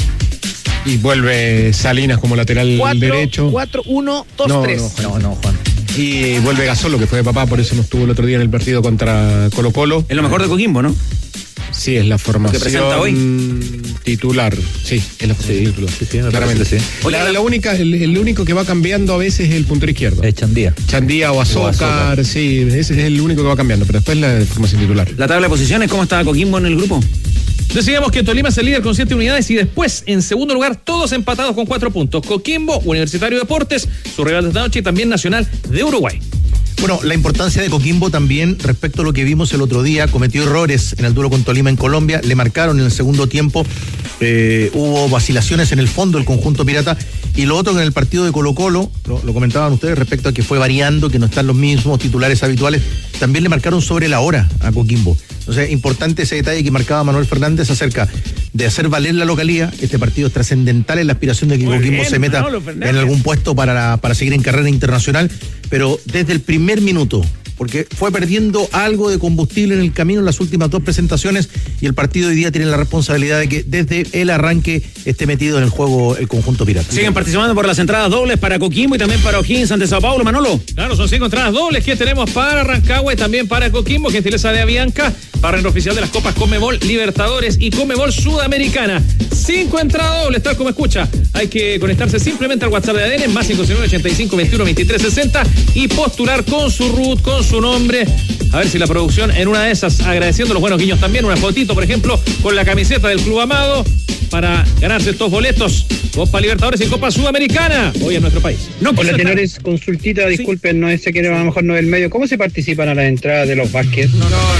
Y vuelve Salinas como lateral derecho. 4-1-2-3. No, Juan. Y vuelve Gasolo, que fue de papá, por eso no estuvo el otro día en el partido contra Colo-Colo. Es lo mejor de Coquimbo, ¿no? Sí, es la formación que presenta hoy titular. Sí, es la formación titular. Sí, claramente. Sí. El único que va cambiando a veces es el puntero izquierdo. Es Chandía. Chandía o Azócar, sí, ese es el único que va cambiando, pero después la formación titular. La tabla de posiciones, ¿cómo está Coquimbo en el grupo? Decíamos que Tolima es el líder con 7 unidades y después, en segundo lugar, todos empatados con 4 puntos. Coquimbo, Universitario de Deportes, su rival de esta noche y también Nacional de Uruguay. Bueno, la importancia de Coquimbo también respecto a lo que vimos el otro día, cometió errores en el duelo con Tolima en Colombia, le marcaron en el segundo tiempo, hubo vacilaciones en el fondo del conjunto pirata, y lo otro que en el partido de Colo-Colo, lo comentaban ustedes respecto a que fue variando, que no están los mismos titulares habituales, también le marcaron sobre la hora a Coquimbo. Entonces, importante ese detalle que marcaba Manuel Fernández acerca de hacer valer la localía. Este partido es trascendental en la aspiración de que Coquimbo se meta en algún puesto para seguir en carrera internacional, pero desde el primer minuto, porque fue perdiendo algo de combustible en el camino en las últimas 2 presentaciones, y el partido hoy día tiene la responsabilidad de que desde el arranque esté metido en el juego el conjunto pirata. Siguen participando por las entradas dobles para Coquimbo y también para O'Higgins ante Sao Paulo, Manolo. Claro, son 5 entradas dobles que tenemos para Rancagua y también para Coquimbo, gentileza de Avianca, para el oficial de las Copas Conmebol Libertadores y Conmebol Sudamericana. 5 entradas dobles, tal como escucha. Hay que conectarse simplemente al WhatsApp de ADN, más 569-85-21-23-60 y postular con su RUT, con su nombre. A ver si la producción en una de esas, agradeciendo los buenos guiños también, una fotito, por ejemplo, con la camiseta del Club Amado, para ganarse estos boletos. Copa Libertadores y Copa Sudamericana, hoy en nuestro país. Hola, tenores, consultita, disculpen, no sé que a lo mejor no es el medio. ¿Cómo se participan a las entradas de los básquets?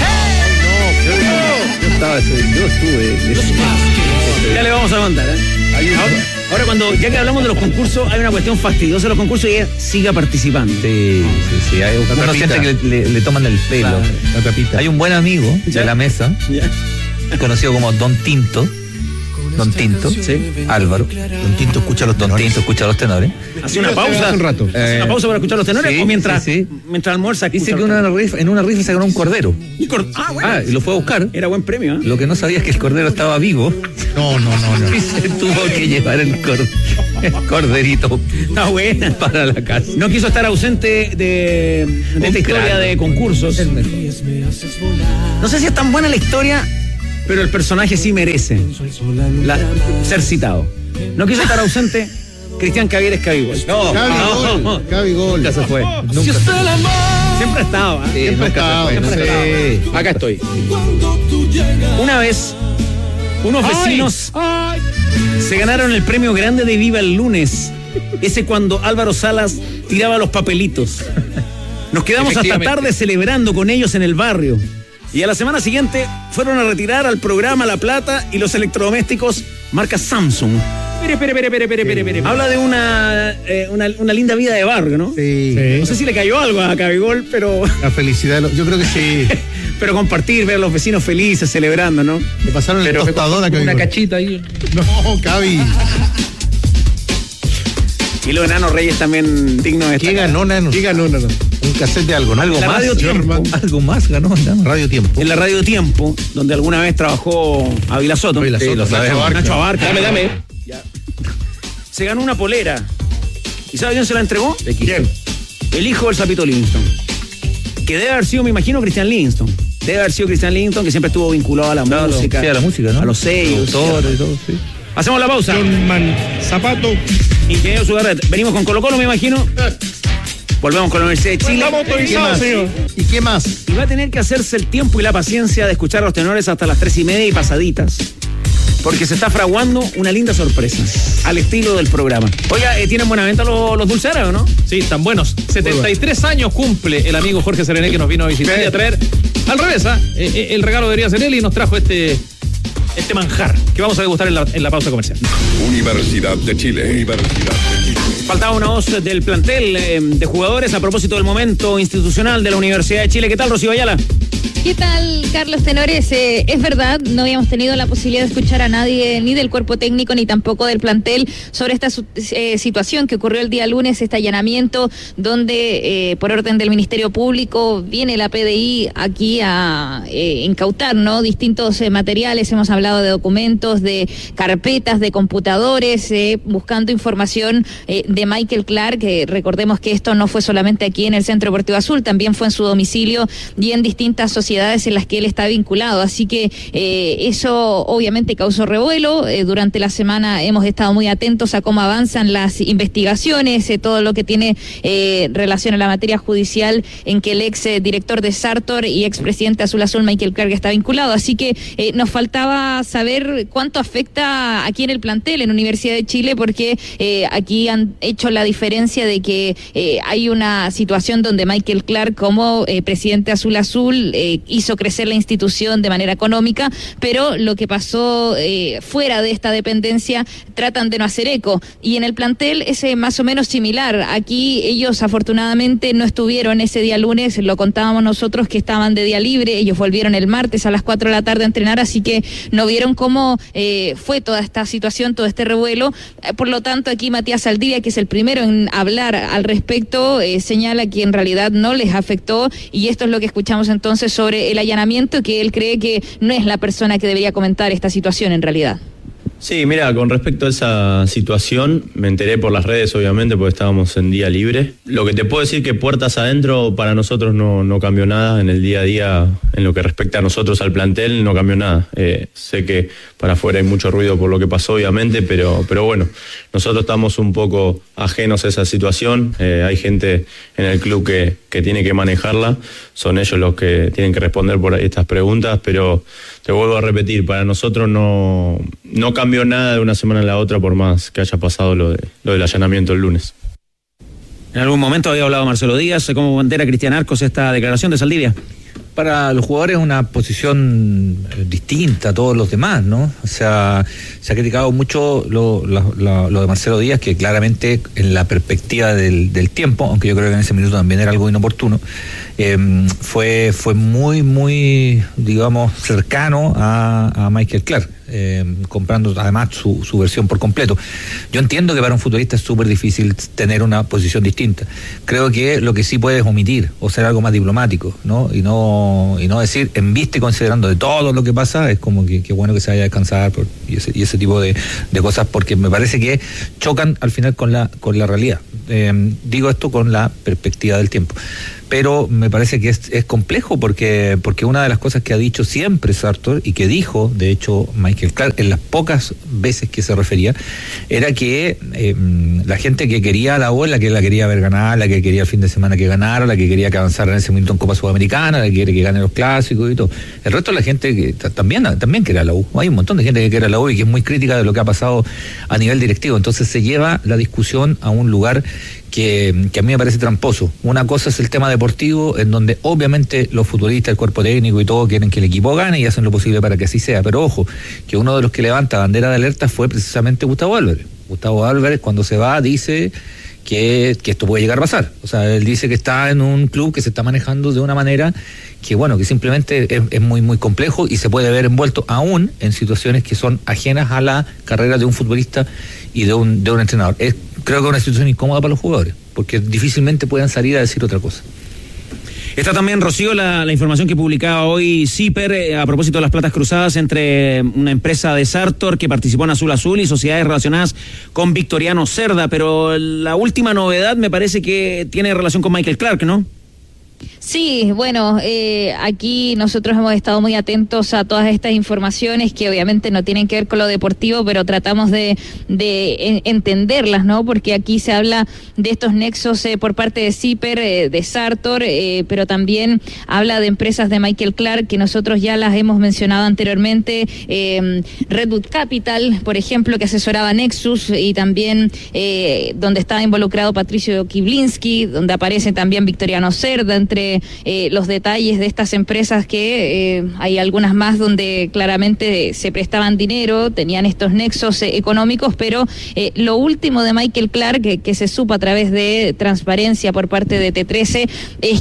Yo estuve. Ya le vamos a mandar, Ahora cuando, ya que hablamos de los concursos, hay una cuestión fastidiosa de los concursos y es siga participando. Sí. Hay uno siente que le toman el pelo. La tapita. Hay un buen amigo de la mesa, conocido como Don Tinto, sí. Álvaro. Don Tinto escucha los tenores. Hace una pausa. Un rato. ¿Hace una pausa para escuchar los tenores? Sí, o mientras almuerza. Dice que en una rifa se ganó un cordero. Bueno. Y lo fue a buscar. Era buen premio, ¿eh? Lo que no sabía es que el cordero estaba vivo. No. Y se tuvo que llevar el corderito. Está buena. Para la casa. No quiso estar ausente de esta historia de concursos. No sé si es tan buena la historia, pero el personaje sí merece ser citado. No quiso estar ausente Cristian Cavieres Cabigol. Cabigol. Nunca se fue. Siempre estaba. Sí, siempre estaba. Acá estoy. Una vez, unos vecinos se ganaron el premio grande de Viva el Lunes. Ese cuando Álvaro Salas tiraba los papelitos. Nos quedamos hasta tarde celebrando con ellos en el barrio. Y a la semana siguiente fueron a retirar al programa La Plata y los electrodomésticos marca Samsung. Espere. Habla de una linda vida de barrio, ¿no? Sí. No sé si le cayó algo a Cabigol, pero... La felicidad, yo creo que sí. Pero compartir, ver a los vecinos felices, celebrando, ¿no? Le pasaron el tostador a Cabigol. Una cachita ahí. No, Cabi. Y los Enanos Reyes también dignos de ¿Qué ganó, Nano? Un cassette de algo, ¿no? Algo más. Algo más ganó, ¿no? Radio Tiempo. En la Radio Tiempo, donde alguna vez trabajó Ávila Soto. Sí, lo sabemos. Nacho Abarca. Dame. Ya. Se ganó una polera. ¿Y sabe quién se la entregó? ¿Quién? El hijo del Sapito Livingston. Que debe haber sido, me imagino, Cristian Livingston. Debe haber sido Cristian Livingston, que siempre estuvo vinculado a la música. Sí, a la música, ¿no? A los sellos. Y todo, sí. Hacemos la pausa. John Man Zapato. Ingeniero Sugarret. Venimos con Colo-Colo, me imagino. Volvemos con la Universidad de Chile. Estamos autorizados, señor. ¿Y qué más? Y va a tener que hacerse el tiempo y la paciencia de escuchar a los tenores hasta las 3:30 y pasaditas. Porque se está fraguando una linda sorpresa al estilo del programa. Oiga, ¿tienen buena venta los dulces árabes, no? Sí, están buenos. 73 años cumple el amigo Jorge Serené, que nos vino a visitar y a traer al revés. El regalo debería ser él y nos trajo este manjar que vamos a degustar en la pausa comercial. Universidad de Chile. Faltaba una voz del plantel de jugadores a propósito del momento institucional de la Universidad de Chile. ¿Qué tal, Rocío Ayala? ¿Qué tal, Carlos Tenores? Es verdad, no habíamos tenido la posibilidad de escuchar a nadie, ni del cuerpo técnico, ni tampoco del plantel, sobre esta situación que ocurrió el día lunes, este allanamiento, donde por orden del Ministerio Público viene la PDI aquí a incautar, ¿no? Distintos materiales, hemos hablado de documentos, de carpetas, de computadores, buscando información de Michael Clark, que recordemos que esto no fue solamente aquí en el Centro Deportivo Azul, también fue en su domicilio y en distintas sociedades en las que él está vinculado, así que eso obviamente causó revuelo. Durante la semana hemos estado muy atentos a cómo avanzan las investigaciones, todo lo que tiene relación a la materia judicial en que el ex director de Sartor y expresidente Azul Azul, Michael Clark, está vinculado, así que nos faltaba saber cuánto afecta aquí en el plantel en Universidad de Chile, porque aquí han hecho la diferencia de que hay una situación donde Michael Clark, como presidente Azul Azul, hizo crecer la institución de manera económica, pero lo que pasó fuera de esta dependencia tratan de no hacer eco, y en el plantel es más o menos similar. Aquí ellos afortunadamente no estuvieron ese día lunes, lo contábamos nosotros que estaban de día libre, ellos volvieron el martes a las 4 de la tarde a entrenar, así que no vieron cómo fue toda esta situación, todo este revuelo. Por lo tanto, aquí Matías Saldivia, que es el primero en hablar al respecto, señala que en realidad no les afectó, y esto es lo que escuchamos entonces sobre el allanamiento, que él cree que no es la persona que debería comentar esta situación en realidad. Sí, mira, con respecto a esa situación, me enteré por las redes, obviamente, porque estábamos en día libre. Lo que te puedo decir que puertas adentro para nosotros no cambió nada en el día a día, en lo que respecta a nosotros, al plantel, no cambió nada. Sé que para afuera hay mucho ruido por lo que pasó, obviamente, pero bueno, nosotros estamos un poco ajenos a esa situación. Hay gente en el club que tiene que manejarla, son ellos los que tienen que responder por estas preguntas, pero te vuelvo a repetir, para nosotros no cambió nada de una semana a la otra, por más que haya pasado lo del allanamiento el lunes. En algún momento había hablado Marcelo Díaz, ¿cómo pondera Cristian Arcos esta declaración de Saldivia? Para los jugadores es una posición distinta a todos los demás, ¿no? O sea, se ha criticado mucho lo de Marcelo Díaz, que claramente en la perspectiva del tiempo, aunque yo creo que en ese minuto también era algo inoportuno, fue muy, digamos, cercano a Michael Clark, comprando además su versión por completo. Yo entiendo que para un futbolista es súper difícil tener una posición distinta. Creo que lo que sí puedes omitir o ser algo más diplomático, ¿no? Y no decir en vista y considerando de todo lo que pasa, es como que bueno que se vaya a descansar y ese tipo de cosas, porque me parece que chocan al final con la realidad. Digo esto con la perspectiva del tiempo, pero me parece que es complejo porque una de las cosas que ha dicho siempre Sartor, y que dijo de hecho Michael Clark en las pocas veces que se refería, era que la gente que quería a la U, la que la quería ver ganar, la que quería el fin de semana que ganara, la que quería que avanzara en ese minuto en Copa Sudamericana, la que quiere que gane los clásicos y todo. El resto de la gente que también quiere a la U. Hay un montón de gente que quiere a la U y que es muy crítica de lo que ha pasado a nivel directivo. Entonces se lleva la discusión a un lugar que a mí me parece tramposo. Una cosa es el tema deportivo, en donde obviamente los futbolistas, el cuerpo técnico y todo quieren que el equipo gane y hacen lo posible para que así sea, pero ojo, que uno de los que levanta bandera de alerta fue precisamente Gustavo Álvarez. Gustavo Álvarez, cuando se va, dice que esto puede llegar a pasar. O sea, él dice que está en un club que se está manejando de una manera que bueno, que simplemente es muy complejo y se puede ver envuelto aún en situaciones que son ajenas a la carrera de un futbolista y de un entrenador. Creo que es una situación incómoda para los jugadores, porque difícilmente puedan salir a decir otra cosa. Está también, Rocío, la información que publicaba hoy CIPER a propósito de las platas cruzadas entre una empresa de Sartor que participó en Azul Azul y sociedades relacionadas con Victoriano Cerda, pero la última novedad me parece que tiene relación con Michael Clark, ¿no? Sí, bueno, aquí nosotros hemos estado muy atentos a todas estas informaciones que obviamente no tienen que ver con lo deportivo, pero tratamos de entenderlas, ¿no? Porque aquí se habla de estos nexos por parte de CIPER, de Sartor, pero también habla de empresas de Michael Clark, que nosotros ya las hemos mencionado anteriormente, Redwood Capital, por ejemplo, que asesoraba Nexus, y también donde estaba involucrado Patricio Kiblinski, donde aparece también Victoriano Cerda, entre los detalles de estas empresas, que hay algunas más donde claramente se prestaban dinero, tenían estos nexos económicos, pero lo último de Michael Clark que se supo a través de transparencia por parte de T13 es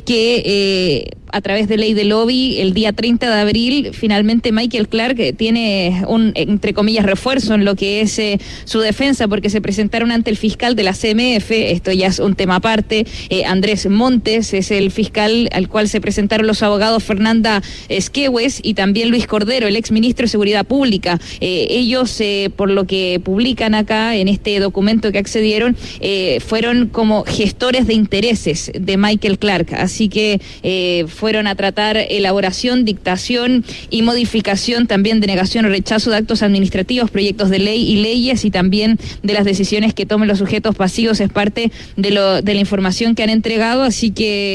que a través de ley de lobby, el día 30 de abril, finalmente Michael Clark tiene un, entre comillas, refuerzo en lo que es su defensa, porque se presentaron ante el fiscal de la CMF, esto ya es un tema aparte, Andrés Montes es el fiscal al cual se presentaron los abogados Fernanda Esquehues y también Luis Cordero, el exministro de Seguridad Pública. Ellos, por lo que publican acá en este documento que accedieron, fueron como gestores de intereses de Michael Clark, así que fueron a tratar elaboración, dictación y modificación, también denegación o rechazo de actos administrativos, proyectos de ley y leyes, y también de las decisiones que tomen los sujetos pasivos. Es parte de la información que han entregado, así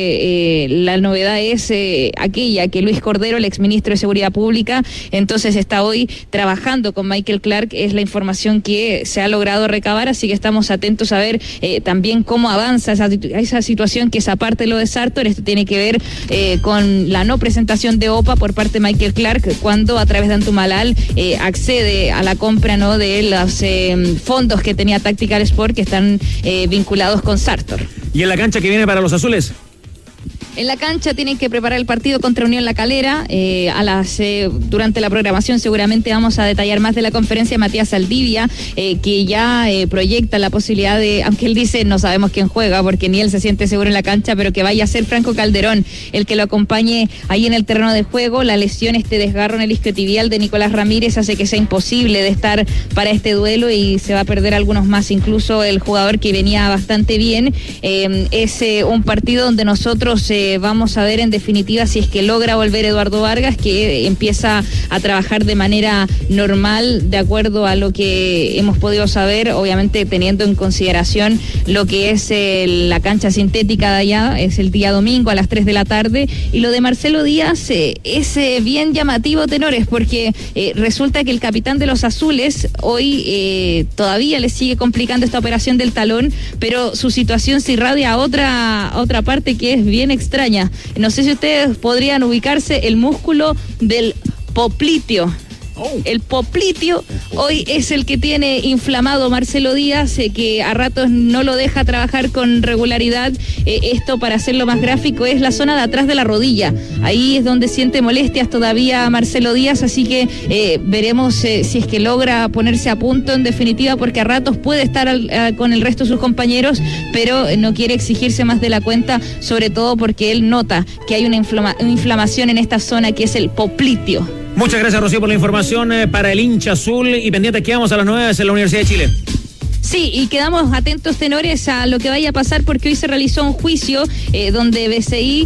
que la novedad es aquella que Luis Cordero, el exministro de Seguridad Pública, entonces está hoy trabajando con Michael Clark, es la información que se ha logrado recabar, así que estamos atentos a ver también cómo avanza esa situación, que es aparte de lo de Sartor. Esto tiene que ver con la no presentación de OPA por parte de Michael Clark, cuando a través de Antumalal accede a la compra, ¿no?, de los fondos que tenía Tactical Sport, que están vinculados con Sartor. ¿Y en la cancha que viene para los azules? En la cancha tienen que preparar el partido contra Unión La Calera. Durante la programación seguramente vamos a detallar más de la conferencia de Matías Saldivia, que ya proyecta la posibilidad de, aunque él dice no sabemos quién juega porque ni él se siente seguro en la cancha, pero que vaya a ser Franco Calderón el que lo acompañe ahí en el terreno de juego. La lesión, este desgarro en el isquiotibial de Nicolás Ramírez, hace que sea imposible de estar para este duelo y se va a perder algunos más, incluso el jugador que venía bastante bien. Es un partido donde nosotros vamos a ver en definitiva si es que logra volver Eduardo Vargas, que empieza a trabajar de manera normal de acuerdo a lo que hemos podido saber, obviamente teniendo en consideración lo que es la cancha sintética de allá. Es el día domingo a las 3 de la tarde, y lo de Marcelo Díaz es bien llamativo, tenores, porque resulta que el capitán de los azules hoy todavía le sigue complicando esta operación del talón, pero su situación se irradia a otra parte que es bien extraña. No sé si ustedes podrían ubicarse el músculo del popliteo. El popliteo hoy es el que tiene inflamado Marcelo Díaz, que a ratos no lo deja trabajar con regularidad. Esto, para hacerlo más gráfico, es la zona de atrás de la rodilla. Ahí es donde siente molestias todavía Marcelo Díaz, así que veremos si es que logra ponerse a punto en definitiva, porque a ratos puede estar con el resto de sus compañeros, pero no quiere exigirse más de la cuenta, sobre todo porque él nota que hay una inflamación en esta zona que es el popliteo. Muchas gracias, Rocío, por la información para el hincha azul, y pendiente quedamos a las 9 en la Universidad de Chile. Sí, y quedamos atentos, tenores, a lo que vaya a pasar, porque hoy se realizó un juicio donde BCI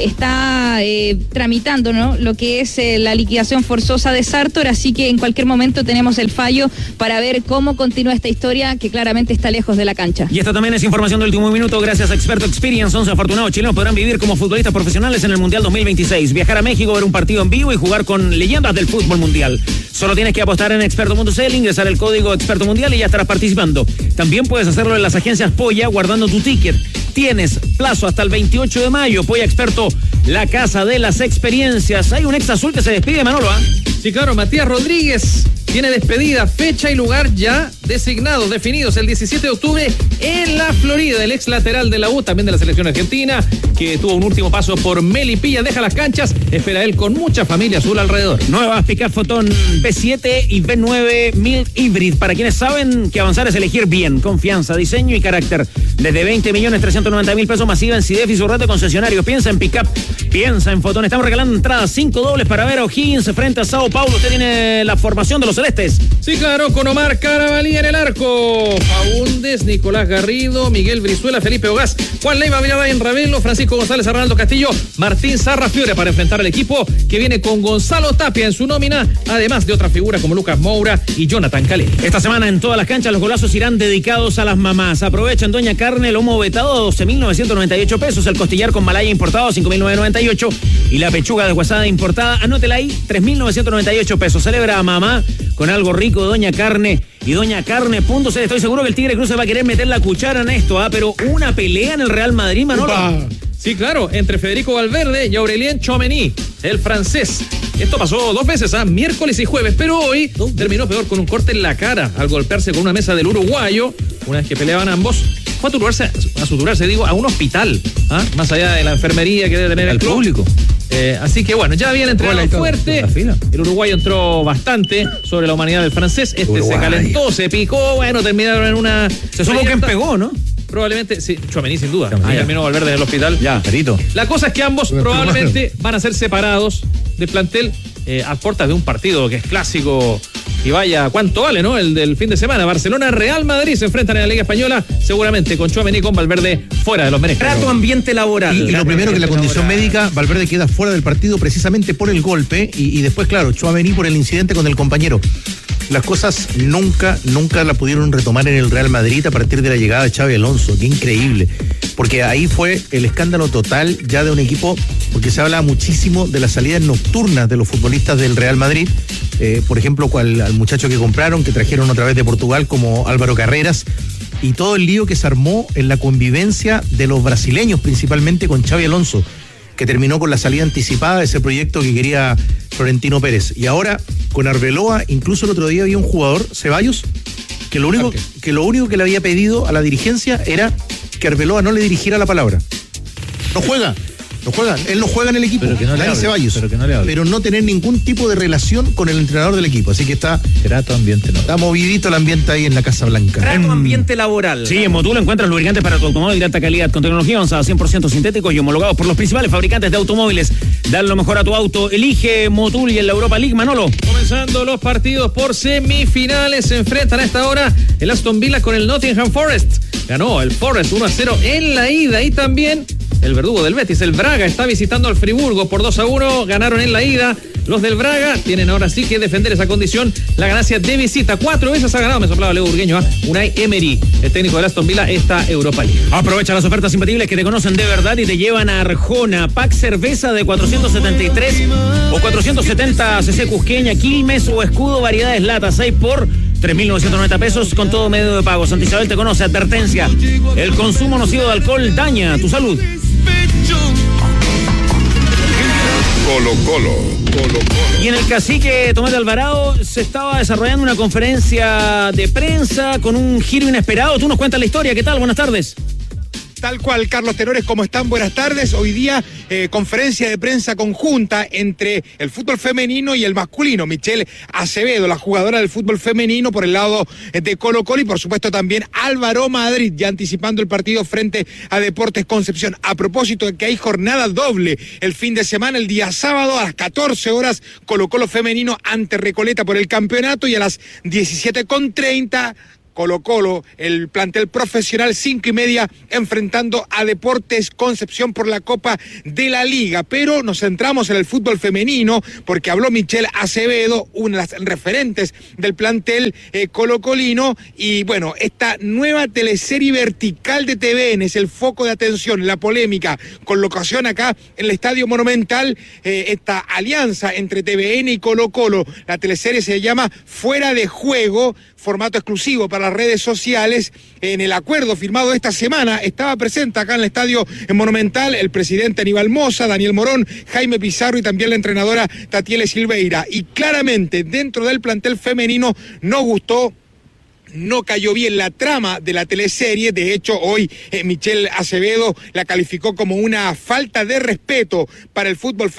está tramitando, ¿no?, lo que es la liquidación forzosa de Sartor, así que en cualquier momento tenemos el fallo para ver cómo continúa esta historia, que claramente está lejos de la cancha. Y esta también es información de último minuto, gracias a Experto Experience. 11 afortunados chilenos podrán vivir como futbolistas profesionales en el Mundial 2026, viajar a México, ver un partido en vivo y jugar con leyendas del fútbol mundial. Solo tienes que apostar en Experto.cl, ingresar el código Experto Mundial y ya estarás participando. También puedes hacerlo en las agencias Polla guardando tu ticket. Tienes plazo hasta el 28 de mayo. Polla Experto, la casa de las experiencias. Hay un ex azul que se despide, Manolo, ¿ah? Sí, claro, Matías Rodríguez tiene despedida, fecha y lugar ya designados, definidos, el 17 de octubre en la Florida. El ex lateral de la U, también de la selección argentina, que tuvo un último paso por Melipilla, deja las canchas, espera él con mucha familia azul alrededor. Nuevas Pickup Photon B7 y B9 Mild Hybrid. Para quienes saben que avanzar es elegir bien, confianza, diseño y carácter. Desde 20.390.000 pesos masiva en CIDEF y su red de concesionarios. Piensa en Pickup, piensa en Photon. Estamos regalando entradas $5 para ver a O'Higgins frente a Sao Paulo. Usted tiene la formación de los celestes. Sí, claro, con Omar Carabalí en el arco. Faúndes, Nicolás Garrido, Miguel Brizuela, Felipe Ogás, Juan Leiva, Villadain Ravelo, Francisco González, Arnaldo Castillo, Martín Sarra Fiore para enfrentar al equipo que viene con Gonzalo Tapia en su nómina, además de otras figuras como Lucas Moura y Jonathan Calé. Esta semana en todas las canchas los golazos irán dedicados a las mamás. Aprovechan Doña Carne, lomo vetado a 12.998 pesos, el costillar con malaya importado a 5.998 y la pechuga deshuesada importada, anótela ahí, 3.998 pesos. Celebra a mamá con algo rico, Doña Carne y doñacarne.cl. Estoy seguro que el Tigre Cruz se va a querer meter la cuchara en esto, pero una pelea en el Real Madrid, Manolo. ¡Upa! Sí, claro, entre Federico Valverde y Aurélien Tchouaméni, el francés. Esto pasó 2 veces, miércoles y jueves, pero hoy terminó peor con un corte en la cara al golpearse con una mesa del uruguayo. Una vez que peleaban ambos, fue a suturarse, a un hospital, más allá de la enfermería que debe tener el público. Así que bueno, ya habían entrenado fuerte. El uruguayo entró bastante sobre la humanidad del francés. Se calentó, se picó, bueno, terminaron en una... Se supo que pegó, ¿no? Probablemente, sí, Tchouaméni sin duda. Terminó Valverde en el hospital. Ya, perito. La cosa es que ambos probablemente van a ser separados del plantel a puertas de un partido que es clásico. Y vaya, ¿cuánto vale, no? El del fin de semana. Barcelona-Real Madrid se enfrentan en la Liga Española, seguramente con Tchouaméni y con Valverde fuera de los merengues. Trato ambiente laboral. Y lo primero que la condición médica, Valverde queda fuera del partido precisamente por el golpe y después, claro, Tchouaméni por el incidente con el compañero. Las cosas nunca la pudieron retomar en el Real Madrid a partir de la llegada de Xabi Alonso. Qué increíble. Porque ahí fue el escándalo total ya de un equipo, porque se habla muchísimo de las salidas nocturnas de los futbolistas del Real Madrid. Por ejemplo, al muchacho que compraron, que trajeron otra vez de Portugal, como Álvaro Carreras, y todo el lío que se armó en la convivencia de los brasileños, principalmente con Xabi Alonso, que terminó con la salida anticipada de ese proyecto que quería Florentino Pérez. Y ahora, con Arbeloa, incluso el otro día había un jugador, Ceballos, que lo único que le había pedido a la dirigencia era que Arbeloa no le dirigiera la palabra. No juega, él no juega en el equipo, Dani Ceballos, pero no tener ningún tipo de relación con el entrenador del equipo, así que está trato ambiente, está movidito el ambiente ahí en la Casa Blanca. Trato ambiente laboral. Sí, en Motul encuentras lubricantes para tu automóvil de alta calidad con tecnología avanzada, 100% sintéticos y homologados por los principales fabricantes de automóviles. Dale lo mejor a tu auto, elige Motul y en la Europa League, Manolo. Comenzando los partidos por semifinales, se enfrentan a esta hora el Aston Villa con el Nottingham Forest. Ganó el Forest 1-0 en la ida y también el verdugo del Betis, el Braga, está visitando al Friburgo por 2-1, ganaron en la ida. Los del Braga tienen ahora sí que defender esa condición, la ganancia de visita. 4 veces ha ganado, me soplaba Leo Burgueño, Unai Emery, el técnico del Aston Villa, esta Europa League. Aprovecha las ofertas imbatibles que te conocen de verdad y te llevan a Arjona. Pack cerveza de 473 o 470 cc Cusqueña, Quilmes o Escudo, variedades latas, 6 por 3.990 pesos con todo medio de pago. Santa Isabel te conoce, advertencia, el consumo nocivo de alcohol daña tu salud. Colo-Colo. Y en el Cacique Tomás de Alvarado se estaba desarrollando una conferencia de prensa con un giro inesperado. Tú nos cuentas la historia. ¿Qué tal? Buenas tardes. Tal cual, Carlos Tenores, ¿cómo están? Buenas tardes. Hoy día, conferencia de prensa conjunta entre el fútbol femenino y el masculino. Michelle Acevedo, la jugadora del fútbol femenino por el lado de Colo-Colo y por supuesto también Álvaro Madrid, ya anticipando el partido frente a Deportes Concepción. A propósito de que hay jornada doble el fin de semana, el día sábado a las 14 horas, Colo-Colo femenino ante Recoleta por el campeonato y a las 17:30 Colo-Colo, el plantel profesional, 5:30, enfrentando a Deportes Concepción por la Copa de la Liga. Pero nos centramos en el fútbol femenino, porque habló Michelle Acevedo, una de las referentes del plantel colocolino, y bueno, esta nueva teleserie vertical de TVN es el foco de atención, la polémica, con locación acá en el Estadio Monumental, esta alianza entre TVN y Colo-Colo. La teleserie se llama Fuera de Juego, formato exclusivo para las redes sociales. En el acuerdo firmado esta semana estaba presente acá en el Estadio Monumental el presidente Aníbal Mosa, Daniel Morón, Jaime Pizarro y también la entrenadora Tatiele Silveira. Y claramente dentro del plantel femenino no gustó, no cayó bien la trama de la teleserie. De hecho, hoy Michelle Acevedo la calificó como una falta de respeto para el fútbol femenino.